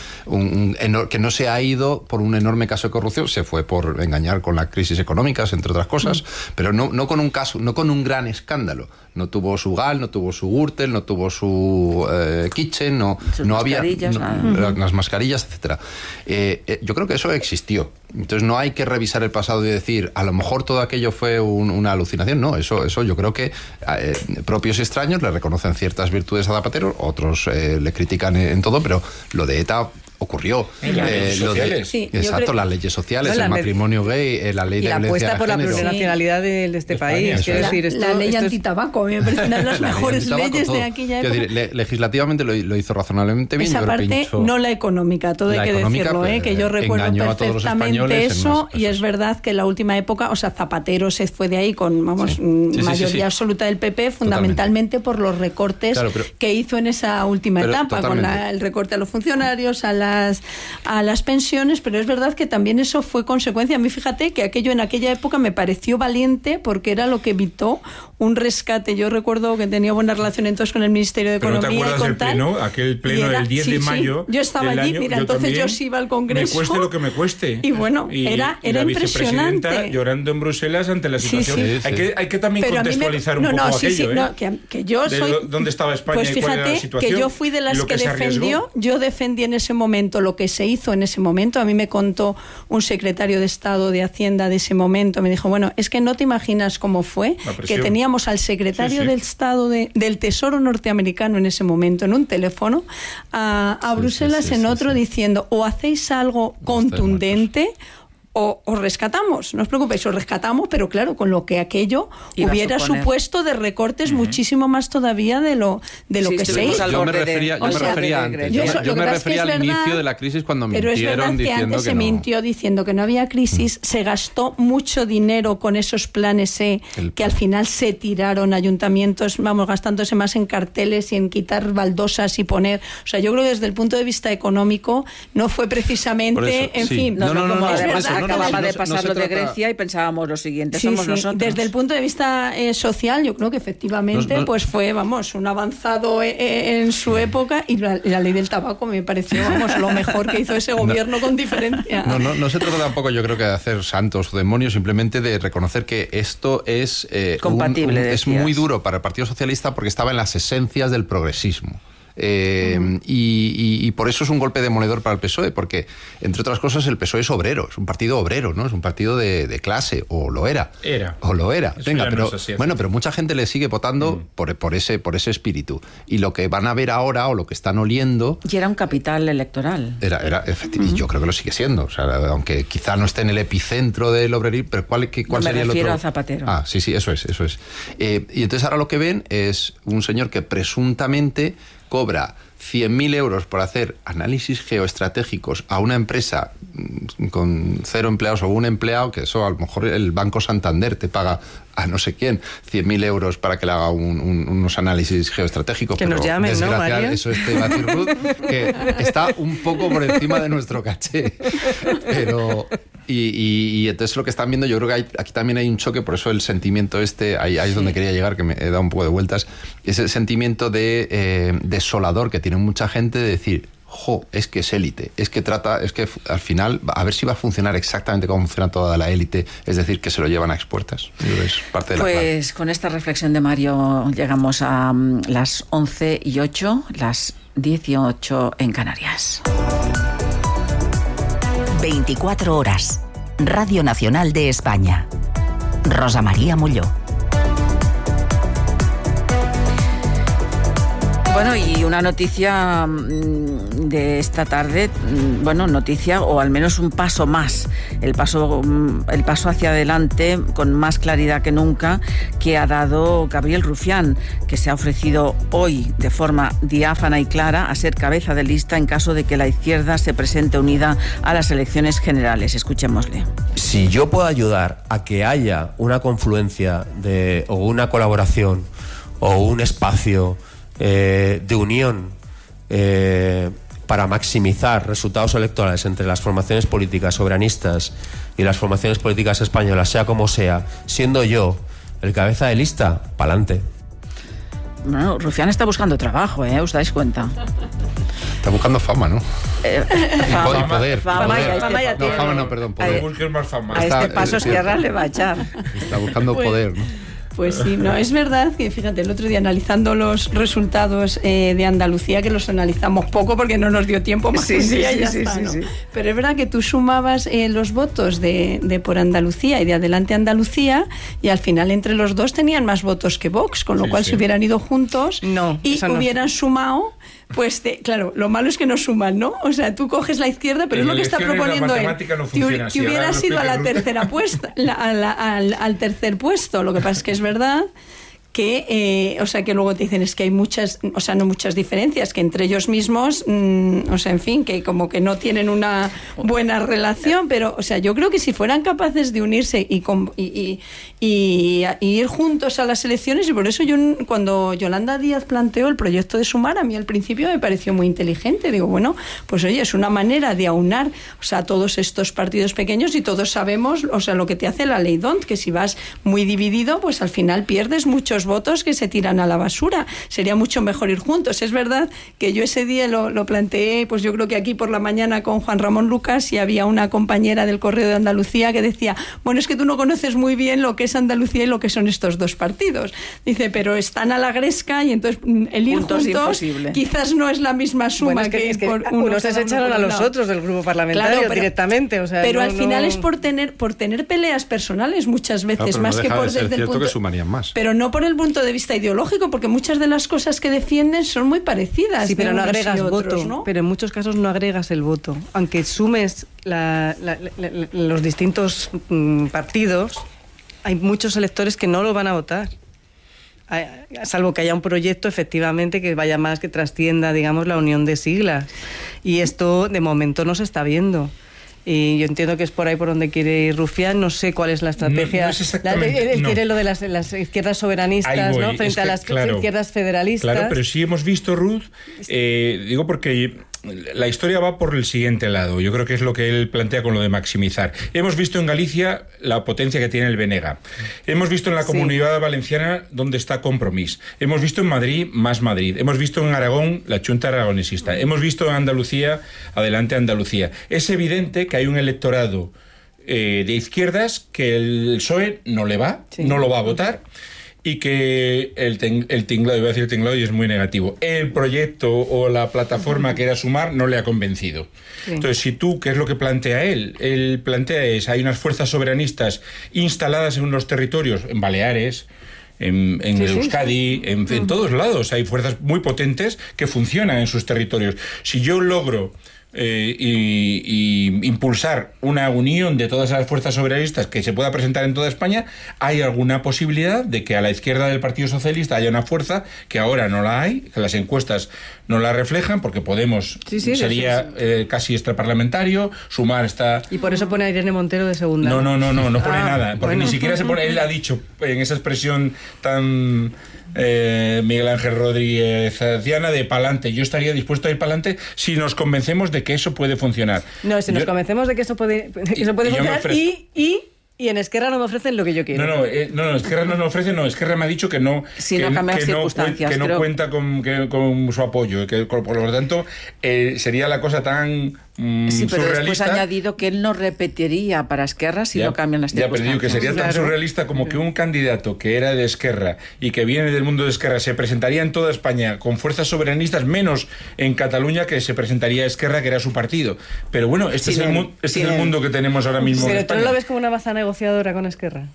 Speaker 3: que no se ha ido por un enorme caso de corrupción. Se fue por engañar con las crisis económicas, entre otras cosas, pero no con un caso, no con un gran escándalo. No tuvo su GAL, no tuvo su Gürtel, no tuvo su Kitchen, no había las mascarillas, etcétera. Yo creo que eso existió. Entonces no hay que revisar el pasado y decir, a lo mejor todo aquello fue una alucinación. No, eso yo creo que propios y extraños le reconocen ciertas virtudes a Zapatero, otros le critican en todo, pero lo de ETA ocurrió.
Speaker 5: Las leyes sociales.
Speaker 3: Las leyes sociales, el matrimonio gay, la ley de
Speaker 1: la apuesta por la plurinacionalidad de este país. Quiero decir,
Speaker 4: la ley antitabaco, me parece una de las mejores leyes de aquella época.
Speaker 3: Legislativamente lo hizo razonablemente bien.
Speaker 4: Esa parte, no la económica, todo hay que decirlo, que yo recuerdo perfectamente eso, y es verdad que en la última época, o sea, Zapatero se fue de ahí con, mayoría absoluta del PP, fundamentalmente por los recortes que hizo en esa última etapa, con el recorte a los funcionarios, a las pensiones, pero es verdad que también eso fue consecuencia. A mí, fíjate que aquello en aquella época me pareció valiente porque era lo que evitó un rescate. Yo recuerdo que tenía buena relación entonces con el Ministerio de Economía.
Speaker 5: ¿Pero no te acuerdas del pleno? Aquel pleno del 10 de mayo.
Speaker 4: Yo estaba allí, entonces yo sí iba al Congreso.
Speaker 5: Me cueste lo que me cueste.
Speaker 4: Y bueno, era
Speaker 5: la
Speaker 4: impresionante.
Speaker 5: Vicepresidenta llorando en Bruselas ante la situación. Hay que también contextualizar un poco aquello.
Speaker 4: Que yo soy...
Speaker 5: ¿Dónde estaba España
Speaker 4: pues
Speaker 5: y cuál era la situación?
Speaker 4: Que yo fui de las que defendió. Yo defendí en ese momento lo que se hizo en ese momento. A mí me contó un secretario de Estado de Hacienda de ese momento, me dijo, bueno, es que no te imaginas cómo fue, que teníamos al secretario del Estado del Tesoro norteamericano en ese momento en un teléfono a Bruselas en otro diciendo, o hacéis algo contundente o rescatamos, no os preocupéis, os rescatamos, pero claro, con lo que aquello hubiera supuesto de recortes muchísimo más todavía de lo que se hizo.
Speaker 3: Yo me refería antes. Yo me refería al inicio de la crisis cuando mintieron diciendo que no.
Speaker 4: Pero es verdad que antes se mintió diciendo que no había crisis, se gastó mucho dinero con esos planes que al final se tiraron ayuntamientos, gastándose más en carteles y en quitar baldosas y poner... O sea, yo creo que desde el punto de vista económico no fue precisamente, fin...
Speaker 3: No,
Speaker 4: es verdad
Speaker 2: acababa de pasar lo de Grecia y pensábamos lo siguiente, somos nosotros.
Speaker 4: Desde el punto de vista social, yo creo que efectivamente pues fue, un avanzado en su época, y la ley del tabaco me pareció, lo mejor que hizo ese gobierno con diferencia.
Speaker 3: No se trata tampoco, yo creo, que de hacer santos o demonios, simplemente de reconocer que esto es
Speaker 2: compatible,
Speaker 3: es muy duro para el Partido Socialista porque estaba en las esencias del progresismo. Y por eso es un golpe demoledor para el PSOE, porque, entre otras cosas, el PSOE es obrero, es un partido obrero, ¿no? Es un partido de clase, o lo era. O lo era. Venga, pero, pero mucha gente le sigue votando por ese espíritu. Y lo que van a ver ahora, o lo que están oliendo...
Speaker 2: Y era un capital electoral.
Speaker 3: Era efectivamente, y yo creo que lo sigue siendo. O sea, aunque quizá no esté en el epicentro del obrerismo, pero ¿cuál sería el otro?
Speaker 2: Me refiero a Zapatero.
Speaker 3: Sí, eso es. Y entonces ahora lo que ven es un señor que presuntamente cobra 100.000 euros por hacer análisis geoestratégicos a una empresa con 0 empleados o un empleado, que eso a lo mejor el Banco Santander te paga a no sé quién 100.000 euros para que le haga unos análisis geoestratégicos.
Speaker 1: Que nos llamen, ¿no, Mario?
Speaker 3: Eso te iba a decir Ruth, que está un poco por encima de nuestro caché. Pero... Y entonces lo que están viendo, yo creo que aquí también hay un choque, por eso el sentimiento ahí es donde quería llegar, que me he dado un poco de vueltas, ese sentimiento de desolador que tiene mucha gente de decir, es que es élite, es que al final, a ver si va a funcionar exactamente como funciona toda la élite, es decir, que se lo llevan a expuertas. Es parte de la clave.
Speaker 2: Con esta reflexión de Mario llegamos a las 11:08, las 18 en Canarias.
Speaker 6: 24 horas. Radio Nacional de España. Rosa María Molló.
Speaker 2: Bueno, y una noticia de esta tarde, noticia o al menos un paso más, el paso hacia adelante con más claridad que nunca que ha dado Gabriel Rufián, que se ha ofrecido hoy de forma diáfana y clara a ser cabeza de lista en caso de que la izquierda se presente unida a las elecciones generales. Escuchémosle.
Speaker 7: Si yo puedo ayudar a que haya una confluencia o una colaboración o un espacio de unión para maximizar resultados electorales entre las formaciones políticas soberanistas y las formaciones políticas españolas, sea como sea, siendo yo el cabeza de lista, pa'lante.
Speaker 2: Bueno, Rufián está buscando trabajo, ¿os dais cuenta?
Speaker 3: Está buscando fama, ¿no?
Speaker 2: Fama,
Speaker 3: y poder.
Speaker 2: Fama ya tiene.
Speaker 3: No, fama no, perdón, poder.
Speaker 5: Busques más fama.
Speaker 2: A este paso Esquerra le va a echar.
Speaker 3: Está buscando poder, ¿no?
Speaker 4: Pues sí, es verdad que, fíjate, el otro día analizando los resultados de Andalucía, que los analizamos poco porque no nos dio tiempo más un día y ya está, ¿no? Pero es verdad que tú sumabas los votos de Por Andalucía y de Adelante Andalucía, y al final entre los dos tenían más votos que Vox, con lo cual si hubieran ido juntos y hubieran sumado, pues claro, lo malo es que no suman, ¿no? O sea, tú coges la izquierda, pero es lo que está proponiendo él. Que hubieras ido a la tercera puesta, al tercer puesto. Lo que pasa es que es verdad que, que luego te dicen es que hay muchas, no muchas diferencias, que entre ellos mismos, en fin, que como que no tienen una buena relación, pero, yo creo que si fueran capaces de unirse y ir juntos a las elecciones, y por eso cuando Yolanda Díaz planteó el proyecto de Sumar, a mí al principio me pareció muy inteligente. Digo, bueno, pues oye, es una manera de aunar, todos estos partidos pequeños, y todos sabemos, lo que te hace la ley D'Hondt, que si vas muy dividido, pues al final pierdes muchos votos que se tiran a la basura. Sería mucho mejor ir juntos. Es verdad que yo ese día lo planteé, pues yo creo que aquí por la mañana con Juan Ramón Lucas, y había una compañera del Correo de Andalucía que decía, bueno, es que tú no conoces muy bien lo que es Andalucía y lo que son estos dos partidos. Dice, pero están a la gresca, y entonces el ir juntos quizás no es la misma suma
Speaker 1: que unos se echaron a los otros del grupo parlamentario directamente.
Speaker 4: Pero al final es por tener peleas personales muchas veces, más que por desde el punto
Speaker 3: que sumarían más.
Speaker 4: Pero no por el punto de vista ideológico, porque muchas de las cosas que defienden son muy parecidas.
Speaker 1: Sí, pero no agregas voto, ¿no? Pero en muchos casos no agregas el voto. Aunque sumes los distintos partidos, hay muchos electores que no lo van a votar. Salvo que haya un proyecto efectivamente que vaya más, que trascienda, digamos, la unión de siglas. Y esto de momento no se está viendo. Y yo entiendo que es por ahí por donde quiere ir Rufián. No sé cuál es la estrategia.
Speaker 5: No es exactamente,
Speaker 1: él quiere lo de las izquierdas soberanistas, ¿no? Frente a las izquierdas federalistas.
Speaker 5: Claro, pero sí hemos visto, Ruth, digo porque la historia va por el siguiente lado. Yo creo que es lo que él plantea con lo de maximizar. Hemos visto en Galicia la potencia que tiene el BNG. Hemos visto en la Comunidad Valenciana donde está Compromís. Hemos visto en Madrid, Más Madrid. Hemos visto en Aragón la Chunta Aragonesista. Hemos visto en Andalucía, Adelante Andalucía. Es evidente que hay un electorado de izquierdas que el PSOE no le va, no lo va a votar, y que el tinglado, iba a decir tinglado y es muy negativo, el proyecto o la plataforma que era Sumar no le ha convencido. Entonces, si tú, ¿qué es lo que plantea él plantea hay unas fuerzas soberanistas instaladas en unos territorios, en Baleares, en Euskadi, en todos lados hay fuerzas muy potentes que funcionan en sus territorios. Si yo logro y impulsar una unión de todas esas fuerzas soberanistas que se pueda presentar en toda España, hay alguna posibilidad de que a la izquierda del Partido Socialista haya una fuerza que ahora no la hay, que las encuestas no la reflejan, porque Podemos sería casi extraparlamentario, Sumar está...
Speaker 1: Y por eso pone a Irene Montero de segunda.
Speaker 5: No pone nada, porque ni siquiera se pone, él ha dicho en esa expresión tan... Miguel Ángel Rodríguez Diana, de pa'lante. Yo estaría dispuesto a ir pa'lante si nos convencemos de que eso puede funcionar.
Speaker 1: No, si nos convencemos de que eso puede funcionar y en Esquerra no me ofrecen lo que yo quiero.
Speaker 5: No, Esquerra no me ofrece, Esquerra me ha dicho que no,
Speaker 2: si no cambia las circunstancias,
Speaker 5: que no cuenta con su apoyo, que por lo tanto sería la cosa tan
Speaker 2: sí, pero
Speaker 5: surrealista.
Speaker 2: Después ha añadido que él no repetiría para Esquerra si no cambian las circunstancias.
Speaker 5: Pero digo que sería tan surrealista como que un candidato que era de Esquerra y que viene del mundo de Esquerra se presentaría en toda España con fuerzas soberanistas, menos en Cataluña, que se presentaría Esquerra, que era su partido. Pero bueno, este es el mundo que tenemos ahora mismo en España.
Speaker 1: Pero tú lo ves como una baza negociadora con Esquerra.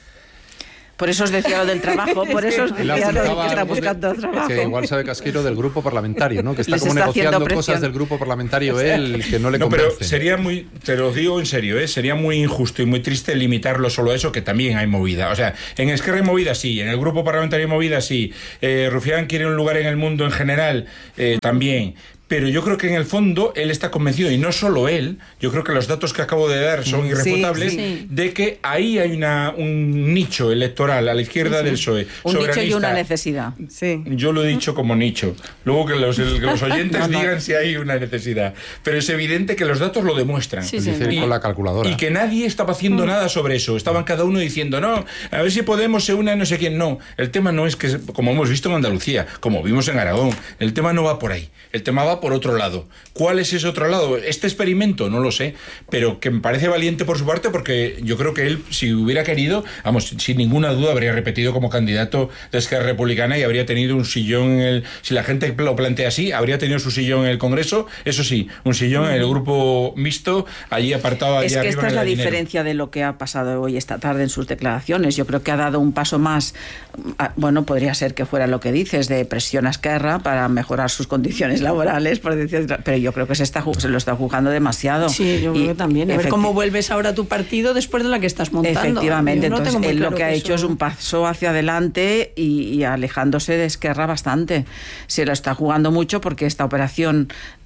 Speaker 2: Por eso os decía lo del trabajo, por eso os decía lo de que está buscando trabajo.
Speaker 3: Que igual sabe Casquero del grupo parlamentario, ¿no? Que está como negociando cosas del grupo parlamentario él, que no le convence.
Speaker 5: Pero sería muy, te lo digo en serio, sería muy injusto y muy triste limitarlo solo a eso, que también hay movida. O sea, en Esquerra hay movida, sí, en el grupo parlamentario hay movida, sí. Rufián quiere un lugar en el mundo en general, también. Pero yo creo que en el fondo él está convencido, y no solo él, yo creo que los datos que acabo de dar son irrefutables, de que ahí hay un nicho electoral a la izquierda del PSOE.
Speaker 2: Un nicho y una necesidad.
Speaker 5: Yo lo he dicho como nicho. Luego que los oyentes digan si hay una necesidad. Pero es evidente que los datos lo demuestran.
Speaker 3: Con la calculadora.
Speaker 5: Y que nadie estaba haciendo nada sobre eso. Estaban cada uno diciendo, no, a ver si Podemos se une a no sé quién. No, el tema no es que, como hemos visto en Andalucía, como vimos en Aragón, el tema no va por ahí. El tema va por otro lado. ¿Cuál es ese otro lado? ¿Este experimento? No lo sé, pero que me parece valiente por su parte, porque yo creo que él, si hubiera querido, vamos, sin ninguna duda habría repetido como candidato de Esquerra Republicana y habría tenido un sillón si la gente lo plantea así, habría tenido su sillón en el Congreso, eso sí, un sillón en el grupo mixto, allí apartado allá arriba.
Speaker 2: Es que esta es la diferencia de lo que ha pasado hoy esta tarde en sus declaraciones. Yo creo que ha dado un paso más, bueno, podría ser que fuera lo que dices, de presión a Esquerra para mejorar sus condiciones laborales, por decir, pero yo creo que se lo está jugando demasiado.
Speaker 4: Sí, yo creo que también. A ver cómo vuelves ahora a tu partido después de la que estás montando.
Speaker 2: Efectivamente, entonces él lo que ha hecho es un paso hacia adelante y alejándose de Esquerra bastante. Se lo está jugando mucho porque esta operación,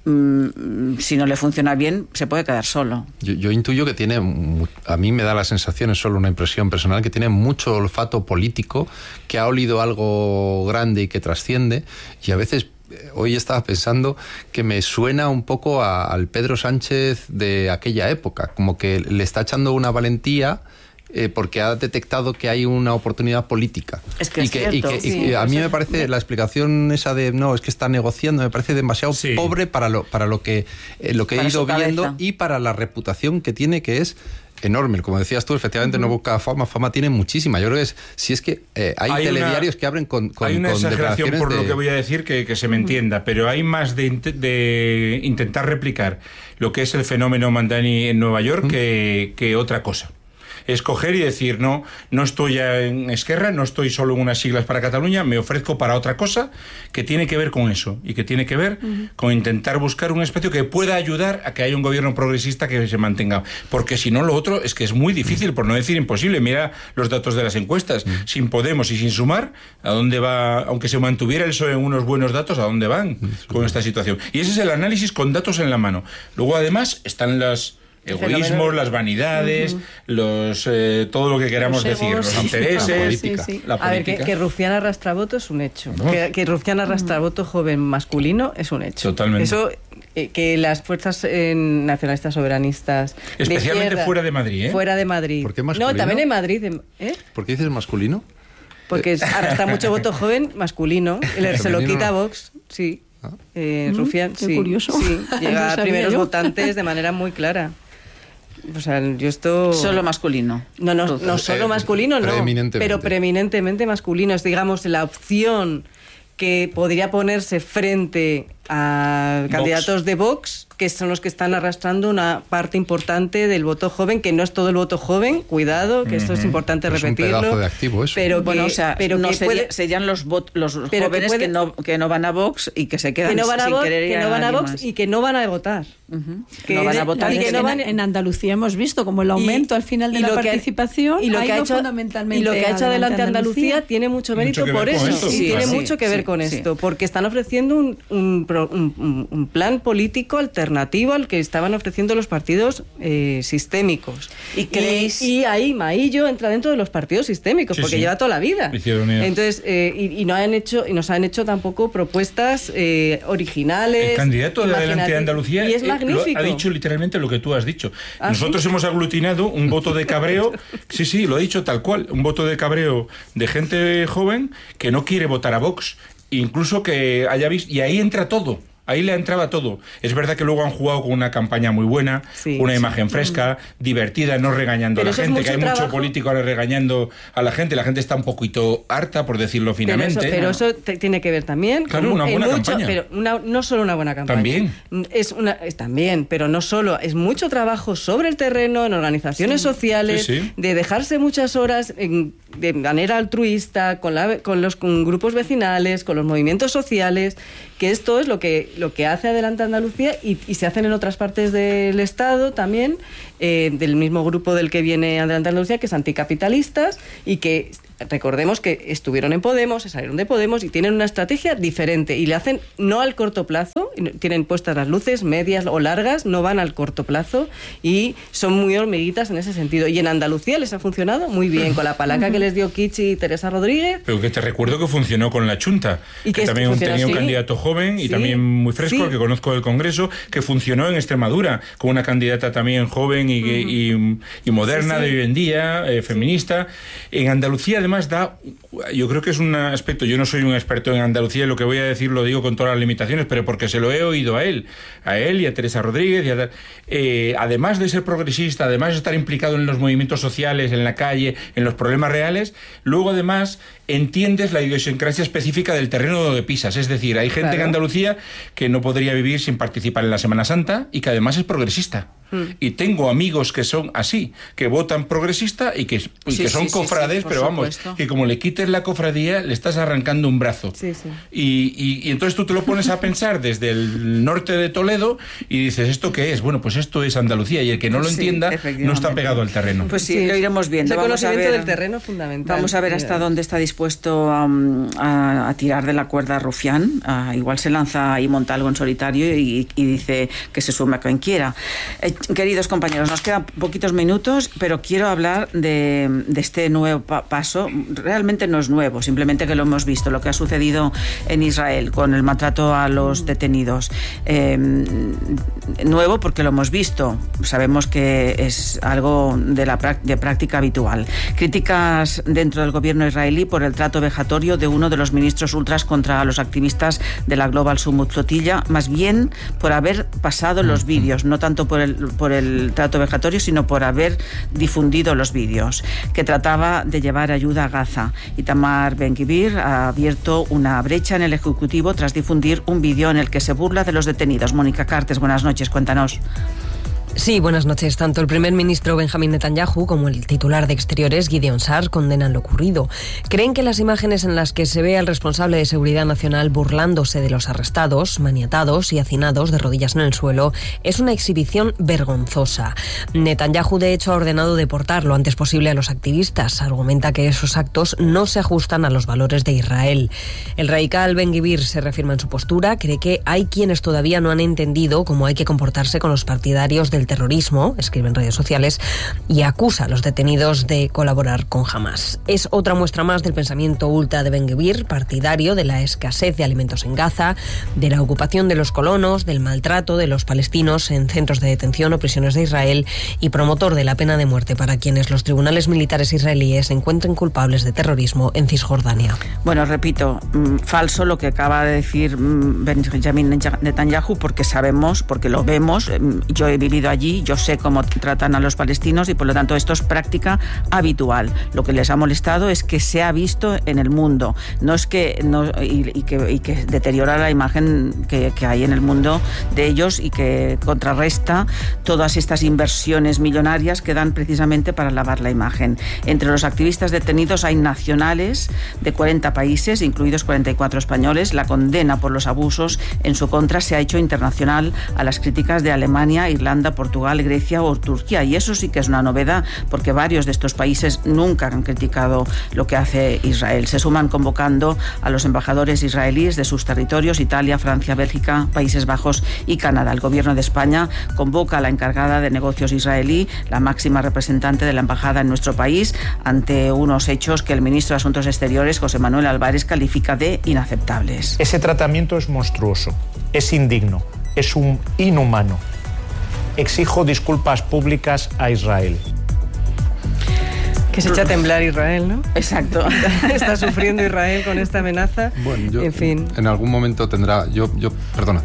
Speaker 2: si no le funciona bien, se puede quedar solo.
Speaker 3: Yo intuyo que tiene, a mí me da la sensación, es solo una impresión personal, que tiene mucho olfato político, que ha olido algo grande y que trasciende, y a veces hoy estaba pensando que me suena un poco al Pedro Sánchez de aquella época, como que le está echando una valentía porque ha detectado que hay una oportunidad política.
Speaker 2: Es que es cierto.
Speaker 3: Y a mí me parece la explicación esa de no, es que está negociando, me parece demasiado pobre para lo que he ido viendo y para la reputación que tiene, que es enorme. Como decías tú, efectivamente no busca fama tiene muchísima. Yo creo que si es que hay telediarios que abren con
Speaker 5: hay una exageración por lo que voy a decir, que se me entienda, pero hay más de intentar replicar lo que es el fenómeno Mandani en Nueva York que otra cosa. Escoger y decir, no estoy ya en Esquerra, no estoy solo en unas siglas para Cataluña, me ofrezco para otra cosa que tiene que ver con eso y que tiene que ver con intentar buscar un espacio que pueda ayudar a que haya un gobierno progresista que se mantenga, porque si no lo otro es que es muy difícil, por no decir imposible. Mira los datos de las encuestas, sin Podemos y sin Sumar, ¿a dónde va? Aunque se mantuviera el PSOE en unos buenos datos, ¿a dónde van con esta situación? Y ese es el análisis con datos en la mano. Luego además están los egoísmos, las vanidades, todo lo que queramos decir, los intereses, la política.
Speaker 1: A ver, que Rufián arrastra voto es un hecho. Que Rufián arrastra voto joven masculino es un hecho.
Speaker 5: Totalmente.
Speaker 1: Eso que las fuerzas nacionalistas soberanistas
Speaker 5: especialmente
Speaker 1: izquierda,
Speaker 5: fuera de Madrid,
Speaker 1: fuera de Madrid.
Speaker 3: ¿Por qué masculino?
Speaker 1: No, también en Madrid.
Speaker 3: ¿Por qué dices masculino?
Speaker 1: Porque arrastra mucho voto joven masculino, se lo quita a Vox, sí. Rufián,
Speaker 4: qué
Speaker 1: sí,
Speaker 4: curioso.
Speaker 1: sí,
Speaker 4: No
Speaker 1: llega a
Speaker 4: sabía
Speaker 1: primeros
Speaker 4: yo.
Speaker 1: votantes de manera muy clara. O sea, yo esto...
Speaker 2: Solo masculino.
Speaker 1: No solo masculino, no,
Speaker 3: preeminentemente.
Speaker 1: pero preeminentemente masculino. Es, digamos, la opción que podría ponerse frente a candidatos de Vox, que son los que están arrastrando una parte importante del voto joven, que no es todo el voto joven, cuidado, que esto es importante
Speaker 3: Pues
Speaker 1: repetirlo.
Speaker 3: un pedazo de activo eso.
Speaker 1: Pero que,
Speaker 2: Bueno, o sea,
Speaker 1: pero
Speaker 2: no
Speaker 1: que
Speaker 2: serían los
Speaker 1: pero
Speaker 2: jóvenes que no van a Vox y que se quedan
Speaker 1: que no van a
Speaker 2: sin
Speaker 1: Vox,
Speaker 2: querer ir
Speaker 1: que no van a
Speaker 2: nadie
Speaker 1: Vox
Speaker 2: más.
Speaker 1: y que no van a votar. Que
Speaker 2: No van a votar
Speaker 1: y que no van
Speaker 4: en Andalucía hemos visto como el aumento al final de la participación
Speaker 1: y lo que ha hecho
Speaker 4: fundamentalmente
Speaker 1: y lo que ha hecho Adelante Andalucía tiene mucho mérito
Speaker 5: que
Speaker 1: por
Speaker 5: ver con
Speaker 1: eso.
Speaker 5: esto.
Speaker 1: Sí,
Speaker 2: Sí,
Speaker 1: tiene
Speaker 2: sí,
Speaker 1: mucho que ver
Speaker 2: sí,
Speaker 1: con
Speaker 2: sí.
Speaker 1: esto, porque están ofreciendo un plan político alternativo al que estaban ofreciendo los partidos sistémicos.
Speaker 2: ¿Y creéis?
Speaker 1: Y ahí Maillo entra dentro de los partidos sistémicos,
Speaker 5: Sí,
Speaker 1: porque
Speaker 5: sí.
Speaker 1: lleva toda la vida.
Speaker 5: Izquierda Unida.
Speaker 1: Entonces, y nos han hecho tampoco propuestas originales.
Speaker 5: El candidato de Adelante
Speaker 1: imaginativas.
Speaker 5: Andalucía
Speaker 1: Y es magnífico.
Speaker 5: ha dicho literalmente lo que tú has dicho.
Speaker 1: ¿Ah,
Speaker 5: Nosotros
Speaker 1: sí?
Speaker 5: hemos aglutinado un voto de cabreo, sí, lo ha dicho tal cual, un voto de cabreo de gente joven que no quiere votar a Vox, incluso que haya visto, y ahí entra todo. Ahí le entraba todo. Es verdad que luego han jugado con una campaña muy buena,
Speaker 1: Sí,
Speaker 5: una
Speaker 1: sí.
Speaker 5: imagen fresca, divertida, no regañando
Speaker 1: Pero
Speaker 5: a la
Speaker 1: eso es
Speaker 5: gente, que hay
Speaker 1: mucho
Speaker 5: mucho
Speaker 1: trabajo.
Speaker 5: político ahora regañando a la gente. La gente está un poquito harta, por decirlo finamente.
Speaker 1: Pero eso tiene que ver también
Speaker 5: Claro,
Speaker 1: con
Speaker 5: una buena campaña.
Speaker 1: pero no solo una buena campaña.
Speaker 5: También.
Speaker 1: Es también, pero no solo, es mucho trabajo sobre el terreno, en organizaciones sociales,
Speaker 5: Sí, sí.
Speaker 1: de dejarse muchas horas de manera altruista con los grupos vecinales, con los movimientos sociales, que esto es lo que hace Adelante Andalucía y se hacen en otras partes del Estado también, del mismo grupo del que viene Adelante Andalucía, que es anticapitalistas y que recordemos que estuvieron en Podemos, se salieron de Podemos y tienen una estrategia diferente y le hacen no al corto plazo, tienen puestas las luces medias o largas, no van al corto plazo y son muy hormiguitas en ese sentido. Y en Andalucía les ha funcionado muy bien, con la palanca que les dio Kichi y Teresa Rodríguez.
Speaker 5: Pero que te recuerdo que funcionó con la Chunta,
Speaker 1: Y
Speaker 5: que
Speaker 1: que
Speaker 5: también
Speaker 1: funcionó
Speaker 5: tenía un
Speaker 1: así.
Speaker 5: candidato joven y
Speaker 1: Sí.
Speaker 5: también muy fresco,
Speaker 1: Sí.
Speaker 5: al que conozco del Congreso, que funcionó en Extremadura, con una candidata también joven y moderna
Speaker 1: Sí, sí.
Speaker 5: de hoy en día, feminista. En Andalucía además yo creo que es un aspecto, yo no soy un experto en Andalucía y lo que voy a decir lo digo con todas las limitaciones, pero porque se lo he oído a él y a Teresa Rodríguez, además de ser progresista, además de estar implicado en los movimientos sociales, en la calle, en los problemas reales, luego además entiendes la idiosincrasia específica del terreno donde pisas, es decir, hay gente
Speaker 1: Claro.
Speaker 5: en Andalucía que no podría vivir sin participar en la Semana Santa y que además es progresista. Y tengo amigos que son así, que votan progresista y que son cofrades,
Speaker 2: por
Speaker 5: pero vamos,
Speaker 2: supuesto.
Speaker 5: que como le quites la cofradía, le estás arrancando un brazo.
Speaker 1: Sí, sí.
Speaker 5: Y entonces tú te lo pones a pensar desde el norte de Toledo y dices, ¿esto qué es? Bueno, pues esto es Andalucía y el que no lo
Speaker 2: Sí,
Speaker 5: entienda no
Speaker 2: efectivamente.
Speaker 5: está pegado al terreno.
Speaker 2: Pues sí, lo iremos viendo.
Speaker 1: Ese
Speaker 2: Vamos a
Speaker 1: conocimiento
Speaker 2: ver,
Speaker 1: del terreno es fundamental.
Speaker 2: Vamos a ver hasta dónde está dispuesto a tirar de la cuerda Rufián. Igual se lanza y monta algo en solitario y dice que se sume a quien quiera. Queridos compañeros, nos quedan poquitos minutos, pero quiero hablar de este nuevo paso. Realmente no es nuevo, simplemente que lo hemos visto, lo que ha sucedido en Israel con el maltrato a los detenidos. Nuevo porque lo hemos visto, sabemos que es algo de práctica habitual. Críticas dentro del gobierno israelí por el trato vejatorio de uno de los ministros ultras contra los activistas de la Global Summit Flotilla, más bien por haber pasado los vídeos, no tanto por el trato vejatorio, sino por haber difundido los vídeos, que trataba de llevar ayuda a Gaza. Itamar Ben-Gvir ha abierto una brecha en el Ejecutivo tras difundir un vídeo en el que se burla de los detenidos. Mónica Cartes, buenas noches, cuéntanos.
Speaker 8: Sí, buenas noches. Tanto el primer ministro Benjamín Netanyahu como el titular de Exteriores, Gideon Sa'ar, condenan lo ocurrido. Creen que las imágenes en las que se ve al responsable de Seguridad Nacional burlándose de los arrestados, maniatados y hacinados de rodillas en el suelo es una exhibición vergonzosa. Netanyahu, de hecho, ha ordenado deportar lo antes posible a los activistas. Argumenta que esos actos no se ajustan a los valores de Israel. El radical Ben-Gvir se reafirma en su postura. Cree que hay quienes todavía no han entendido cómo hay que comportarse con los partidarios del el terrorismo, escribe en redes sociales, y acusa a los detenidos de colaborar con Hamás. Es otra muestra más del pensamiento ultra de Ben-Gvir, partidario de la escasez de alimentos en Gaza, de la ocupación de los colonos, del maltrato de los palestinos en centros de detención o prisiones de Israel, y promotor de la pena de muerte para quienes los tribunales militares israelíes encuentren culpables de terrorismo en Cisjordania.
Speaker 2: Bueno, repito, falso lo que acaba de decir Benjamin Netanyahu, porque sabemos, porque lo vemos, yo he vivido allí, yo sé cómo tratan a los palestinos y por lo tanto esto es práctica habitual. Lo que les ha molestado es que se ha visto en el mundo, no es que que deteriora la imagen que hay en el mundo de ellos y que contrarresta todas estas inversiones millonarias que dan precisamente para lavar la imagen. Entre los activistas detenidos hay nacionales de 40 países, incluidos 44 españoles. La condena por los abusos en su contra se ha hecho internacional a las críticas de Alemania, Irlanda, Portugal, Grecia o Turquía. Y eso sí que es una novedad, porque varios de estos países nunca han criticado lo que hace Israel. Se suman convocando a los embajadores israelíes de sus territorios, Italia, Francia, Bélgica, Países Bajos y Canadá. El gobierno de España convoca a la encargada de negocios israelí, la máxima representante de la embajada en nuestro país, ante unos hechos que el ministro de Asuntos Exteriores, José Manuel Álvarez, califica de inaceptables.
Speaker 9: Ese tratamiento es monstruoso, es indigno, es inhumano. Exijo disculpas públicas a Israel.
Speaker 1: Que se echa a temblar Israel, ¿no?
Speaker 2: Exacto.
Speaker 1: Está sufriendo Israel con esta amenaza.
Speaker 3: Bueno,
Speaker 1: en fin.
Speaker 3: En algún momento tendrá... Perdona.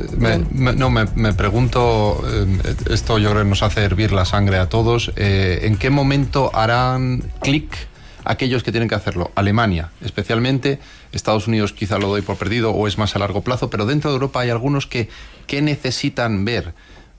Speaker 3: Me pregunto, esto yo creo que nos hace hervir la sangre a todos, ¿en qué momento harán clic aquellos que tienen que hacerlo? Alemania, especialmente. Estados Unidos quizá lo doy por perdido o es más a largo plazo, pero dentro de Europa hay algunos que necesitan ver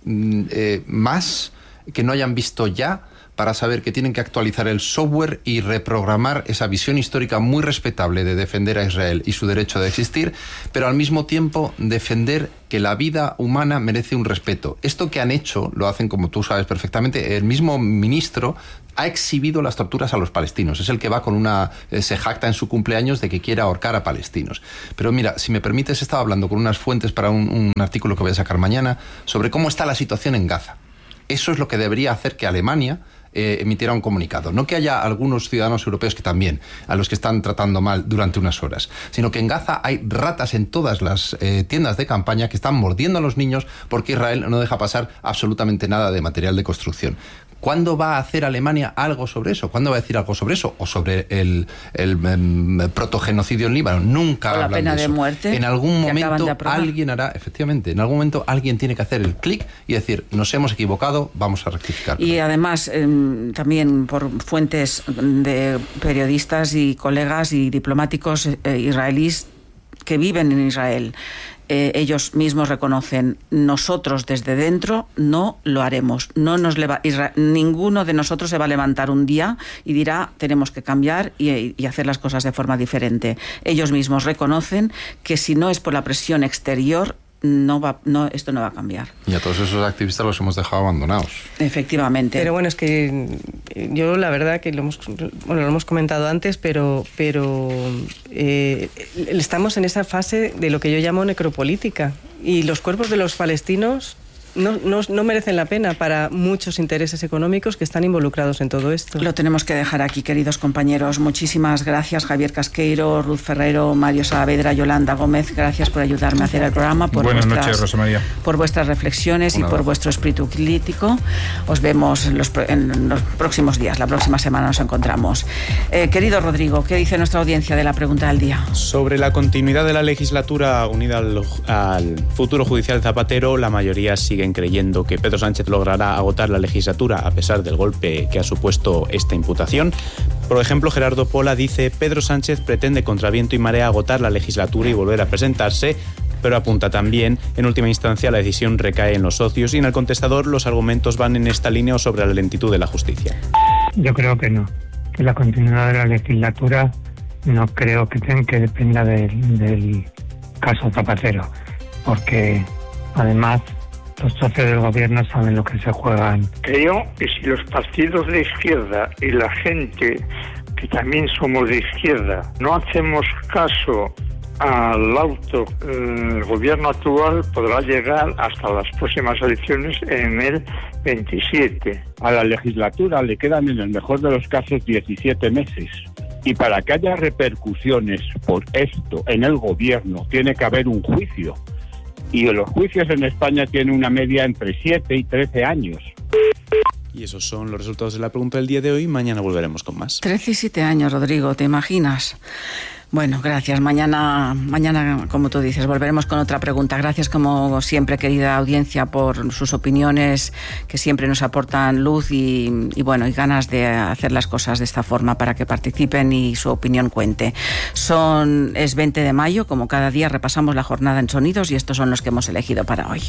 Speaker 3: más que no hayan visto ya, para saber que tienen que actualizar el software y reprogramar esa visión histórica muy respetable de defender a Israel y su derecho de existir, pero al mismo tiempo defender que la vida humana merece un respeto. Esto que han hecho, lo hacen, como tú sabes perfectamente, el mismo ministro ha exhibido las torturas a los palestinos. Es el que va con se jacta en su cumpleaños de que quiere ahorcar a palestinos. Pero mira, si me permites, estaba hablando con unas fuentes para un artículo que voy a sacar mañana sobre cómo está la situación en Gaza. Eso es lo que debería hacer que Alemania emitiera un comunicado. No que haya algunos ciudadanos europeos que también, a los que están tratando mal durante unas horas, sino que en Gaza hay ratas en todas las tiendas de campaña que están mordiendo a los niños porque Israel no deja pasar absolutamente nada de material de construcción. ¿Cuándo va a hacer Alemania algo sobre eso? ¿Cuándo va a decir algo sobre eso? ¿O sobre el protogenocidio en Líbano? Nunca hablan de eso.
Speaker 2: La pena de muerte.
Speaker 3: En algún momento alguien hará, efectivamente, en algún momento alguien tiene que hacer el clic y decir, nos hemos equivocado, vamos a rectificar.
Speaker 2: Y además, también por fuentes de periodistas y colegas y diplomáticos israelíes que viven en Israel, ellos mismos reconocen, nosotros desde dentro no lo haremos. Ninguno de nosotros se va a levantar un día y dirá tenemos que cambiar y hacer las cosas de forma diferente. Ellos mismos reconocen que si no es por la presión exterior, esto no va a cambiar.
Speaker 3: Y a todos esos activistas los hemos dejado abandonados.
Speaker 2: Efectivamente.
Speaker 1: Pero bueno, es que yo la verdad que lo hemos comentado antes, pero estamos en esa fase de lo que yo llamo necropolítica. Y los cuerpos de los palestinos no merecen la pena para muchos intereses económicos que están involucrados en todo esto.
Speaker 2: Lo tenemos que dejar aquí, queridos compañeros. Muchísimas gracias, Javier Casqueiro, Ruth Ferrero, Mario Saavedra, Yolanda Gómez. Gracias por ayudarme a hacer el programa.
Speaker 5: Buenas noches, Rosa María.
Speaker 2: Por vuestras reflexiones y por vuestro espíritu crítico. Os vemos en los próximos días. La próxima semana nos encontramos. Querido Rodrigo, ¿qué dice nuestra audiencia de la pregunta del día?
Speaker 10: Sobre la continuidad de la legislatura unida al futuro judicial Zapatero, la mayoría sigue creyendo que Pedro Sánchez logrará agotar la legislatura a pesar del golpe que ha supuesto esta imputación. Por ejemplo, Gerardo Pola dice: Pedro Sánchez pretende contra viento y marea agotar la legislatura y volver a presentarse, pero apunta también, en última instancia, la decisión recae en los socios, y en el contestador los argumentos van en esta línea o sobre la lentitud de la justicia.
Speaker 11: Yo creo que no, que la continuidad de la legislatura no creo que dependa del caso Zapatero, porque además los socios del gobierno saben lo que se juegan.
Speaker 12: Creo que si los partidos de izquierda y la gente que también somos de izquierda no hacemos caso al auto, el gobierno actual podrá llegar hasta las próximas elecciones en el 27.
Speaker 13: A la legislatura le quedan en el mejor de los casos 17 meses. Y para que haya repercusiones por esto en el gobierno tiene que haber un juicio. Y los juicios en España tienen una media entre 7 y 13 años.
Speaker 10: Y esos son los resultados de la pregunta del día de hoy. Mañana volveremos con más.
Speaker 2: 13 y 7 años, Rodrigo, ¿te imaginas? Bueno, gracias. Mañana, como tú dices, volveremos con otra pregunta. Gracias, como siempre, querida audiencia, por sus opiniones, que siempre nos aportan luz y ganas de hacer las cosas de esta forma para que participen y su opinión cuente. Es 20 de mayo, como cada día repasamos la jornada en sonidos y estos son los que hemos elegido para hoy.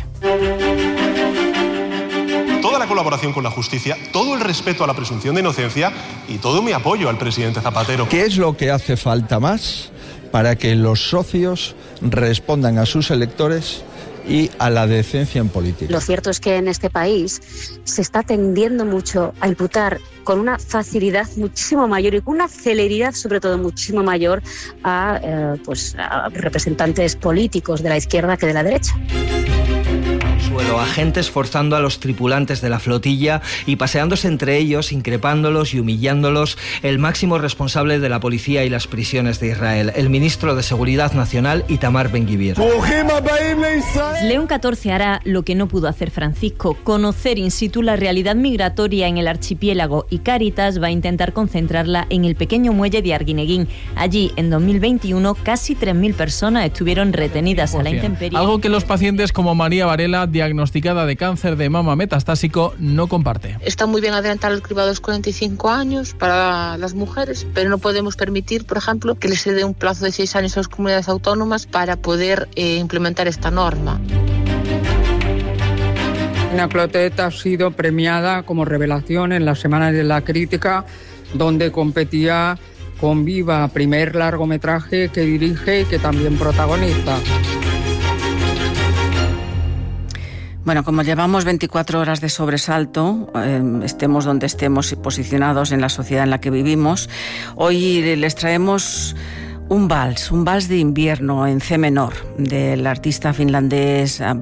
Speaker 14: Toda la colaboración con la justicia, todo el respeto a la presunción de inocencia y todo mi apoyo al presidente Zapatero.
Speaker 15: ¿Qué es lo que hace falta más para que los socios respondan a sus electores y a la decencia en política?
Speaker 16: Lo cierto es que en este país se está tendiendo mucho a imputar con una facilidad muchísimo mayor y con una celeridad sobre todo muchísimo mayor a representantes políticos de la izquierda que de la derecha.
Speaker 17: Agentes forzando a los tripulantes de la flotilla y paseándose entre ellos, increpándolos y humillándolos, el máximo responsable de la policía y las prisiones de Israel, el ministro de Seguridad Nacional, Itamar Ben-Gvir.
Speaker 18: León XIV hará lo que no pudo hacer Francisco, conocer in situ la realidad migratoria en el archipiélago, y Cáritas va a intentar concentrarla en el pequeño muelle de Arguineguín. Allí, en 2021, casi 3.000 personas estuvieron retenidas a la intemperie.
Speaker 19: Algo que los pacientes como María Varela, diagnosticada de cáncer de mama metastásico, no comparte.
Speaker 20: Está muy bien adelantar el cribado a los 45 años para las mujeres, pero no podemos permitir, por ejemplo, que les se dé un plazo de 6 años a las comunidades autónomas para poder implementar esta norma.
Speaker 21: Ana Clotet ha sido premiada como revelación en las Semanas de la Crítica, donde competía con Viva, primer largometraje que dirige y que también protagoniza.
Speaker 2: Bueno, como llevamos 24 horas de sobresalto, estemos donde estemos posicionados en la sociedad en la que vivimos, hoy les traemos un vals de invierno en C menor del artista finlandés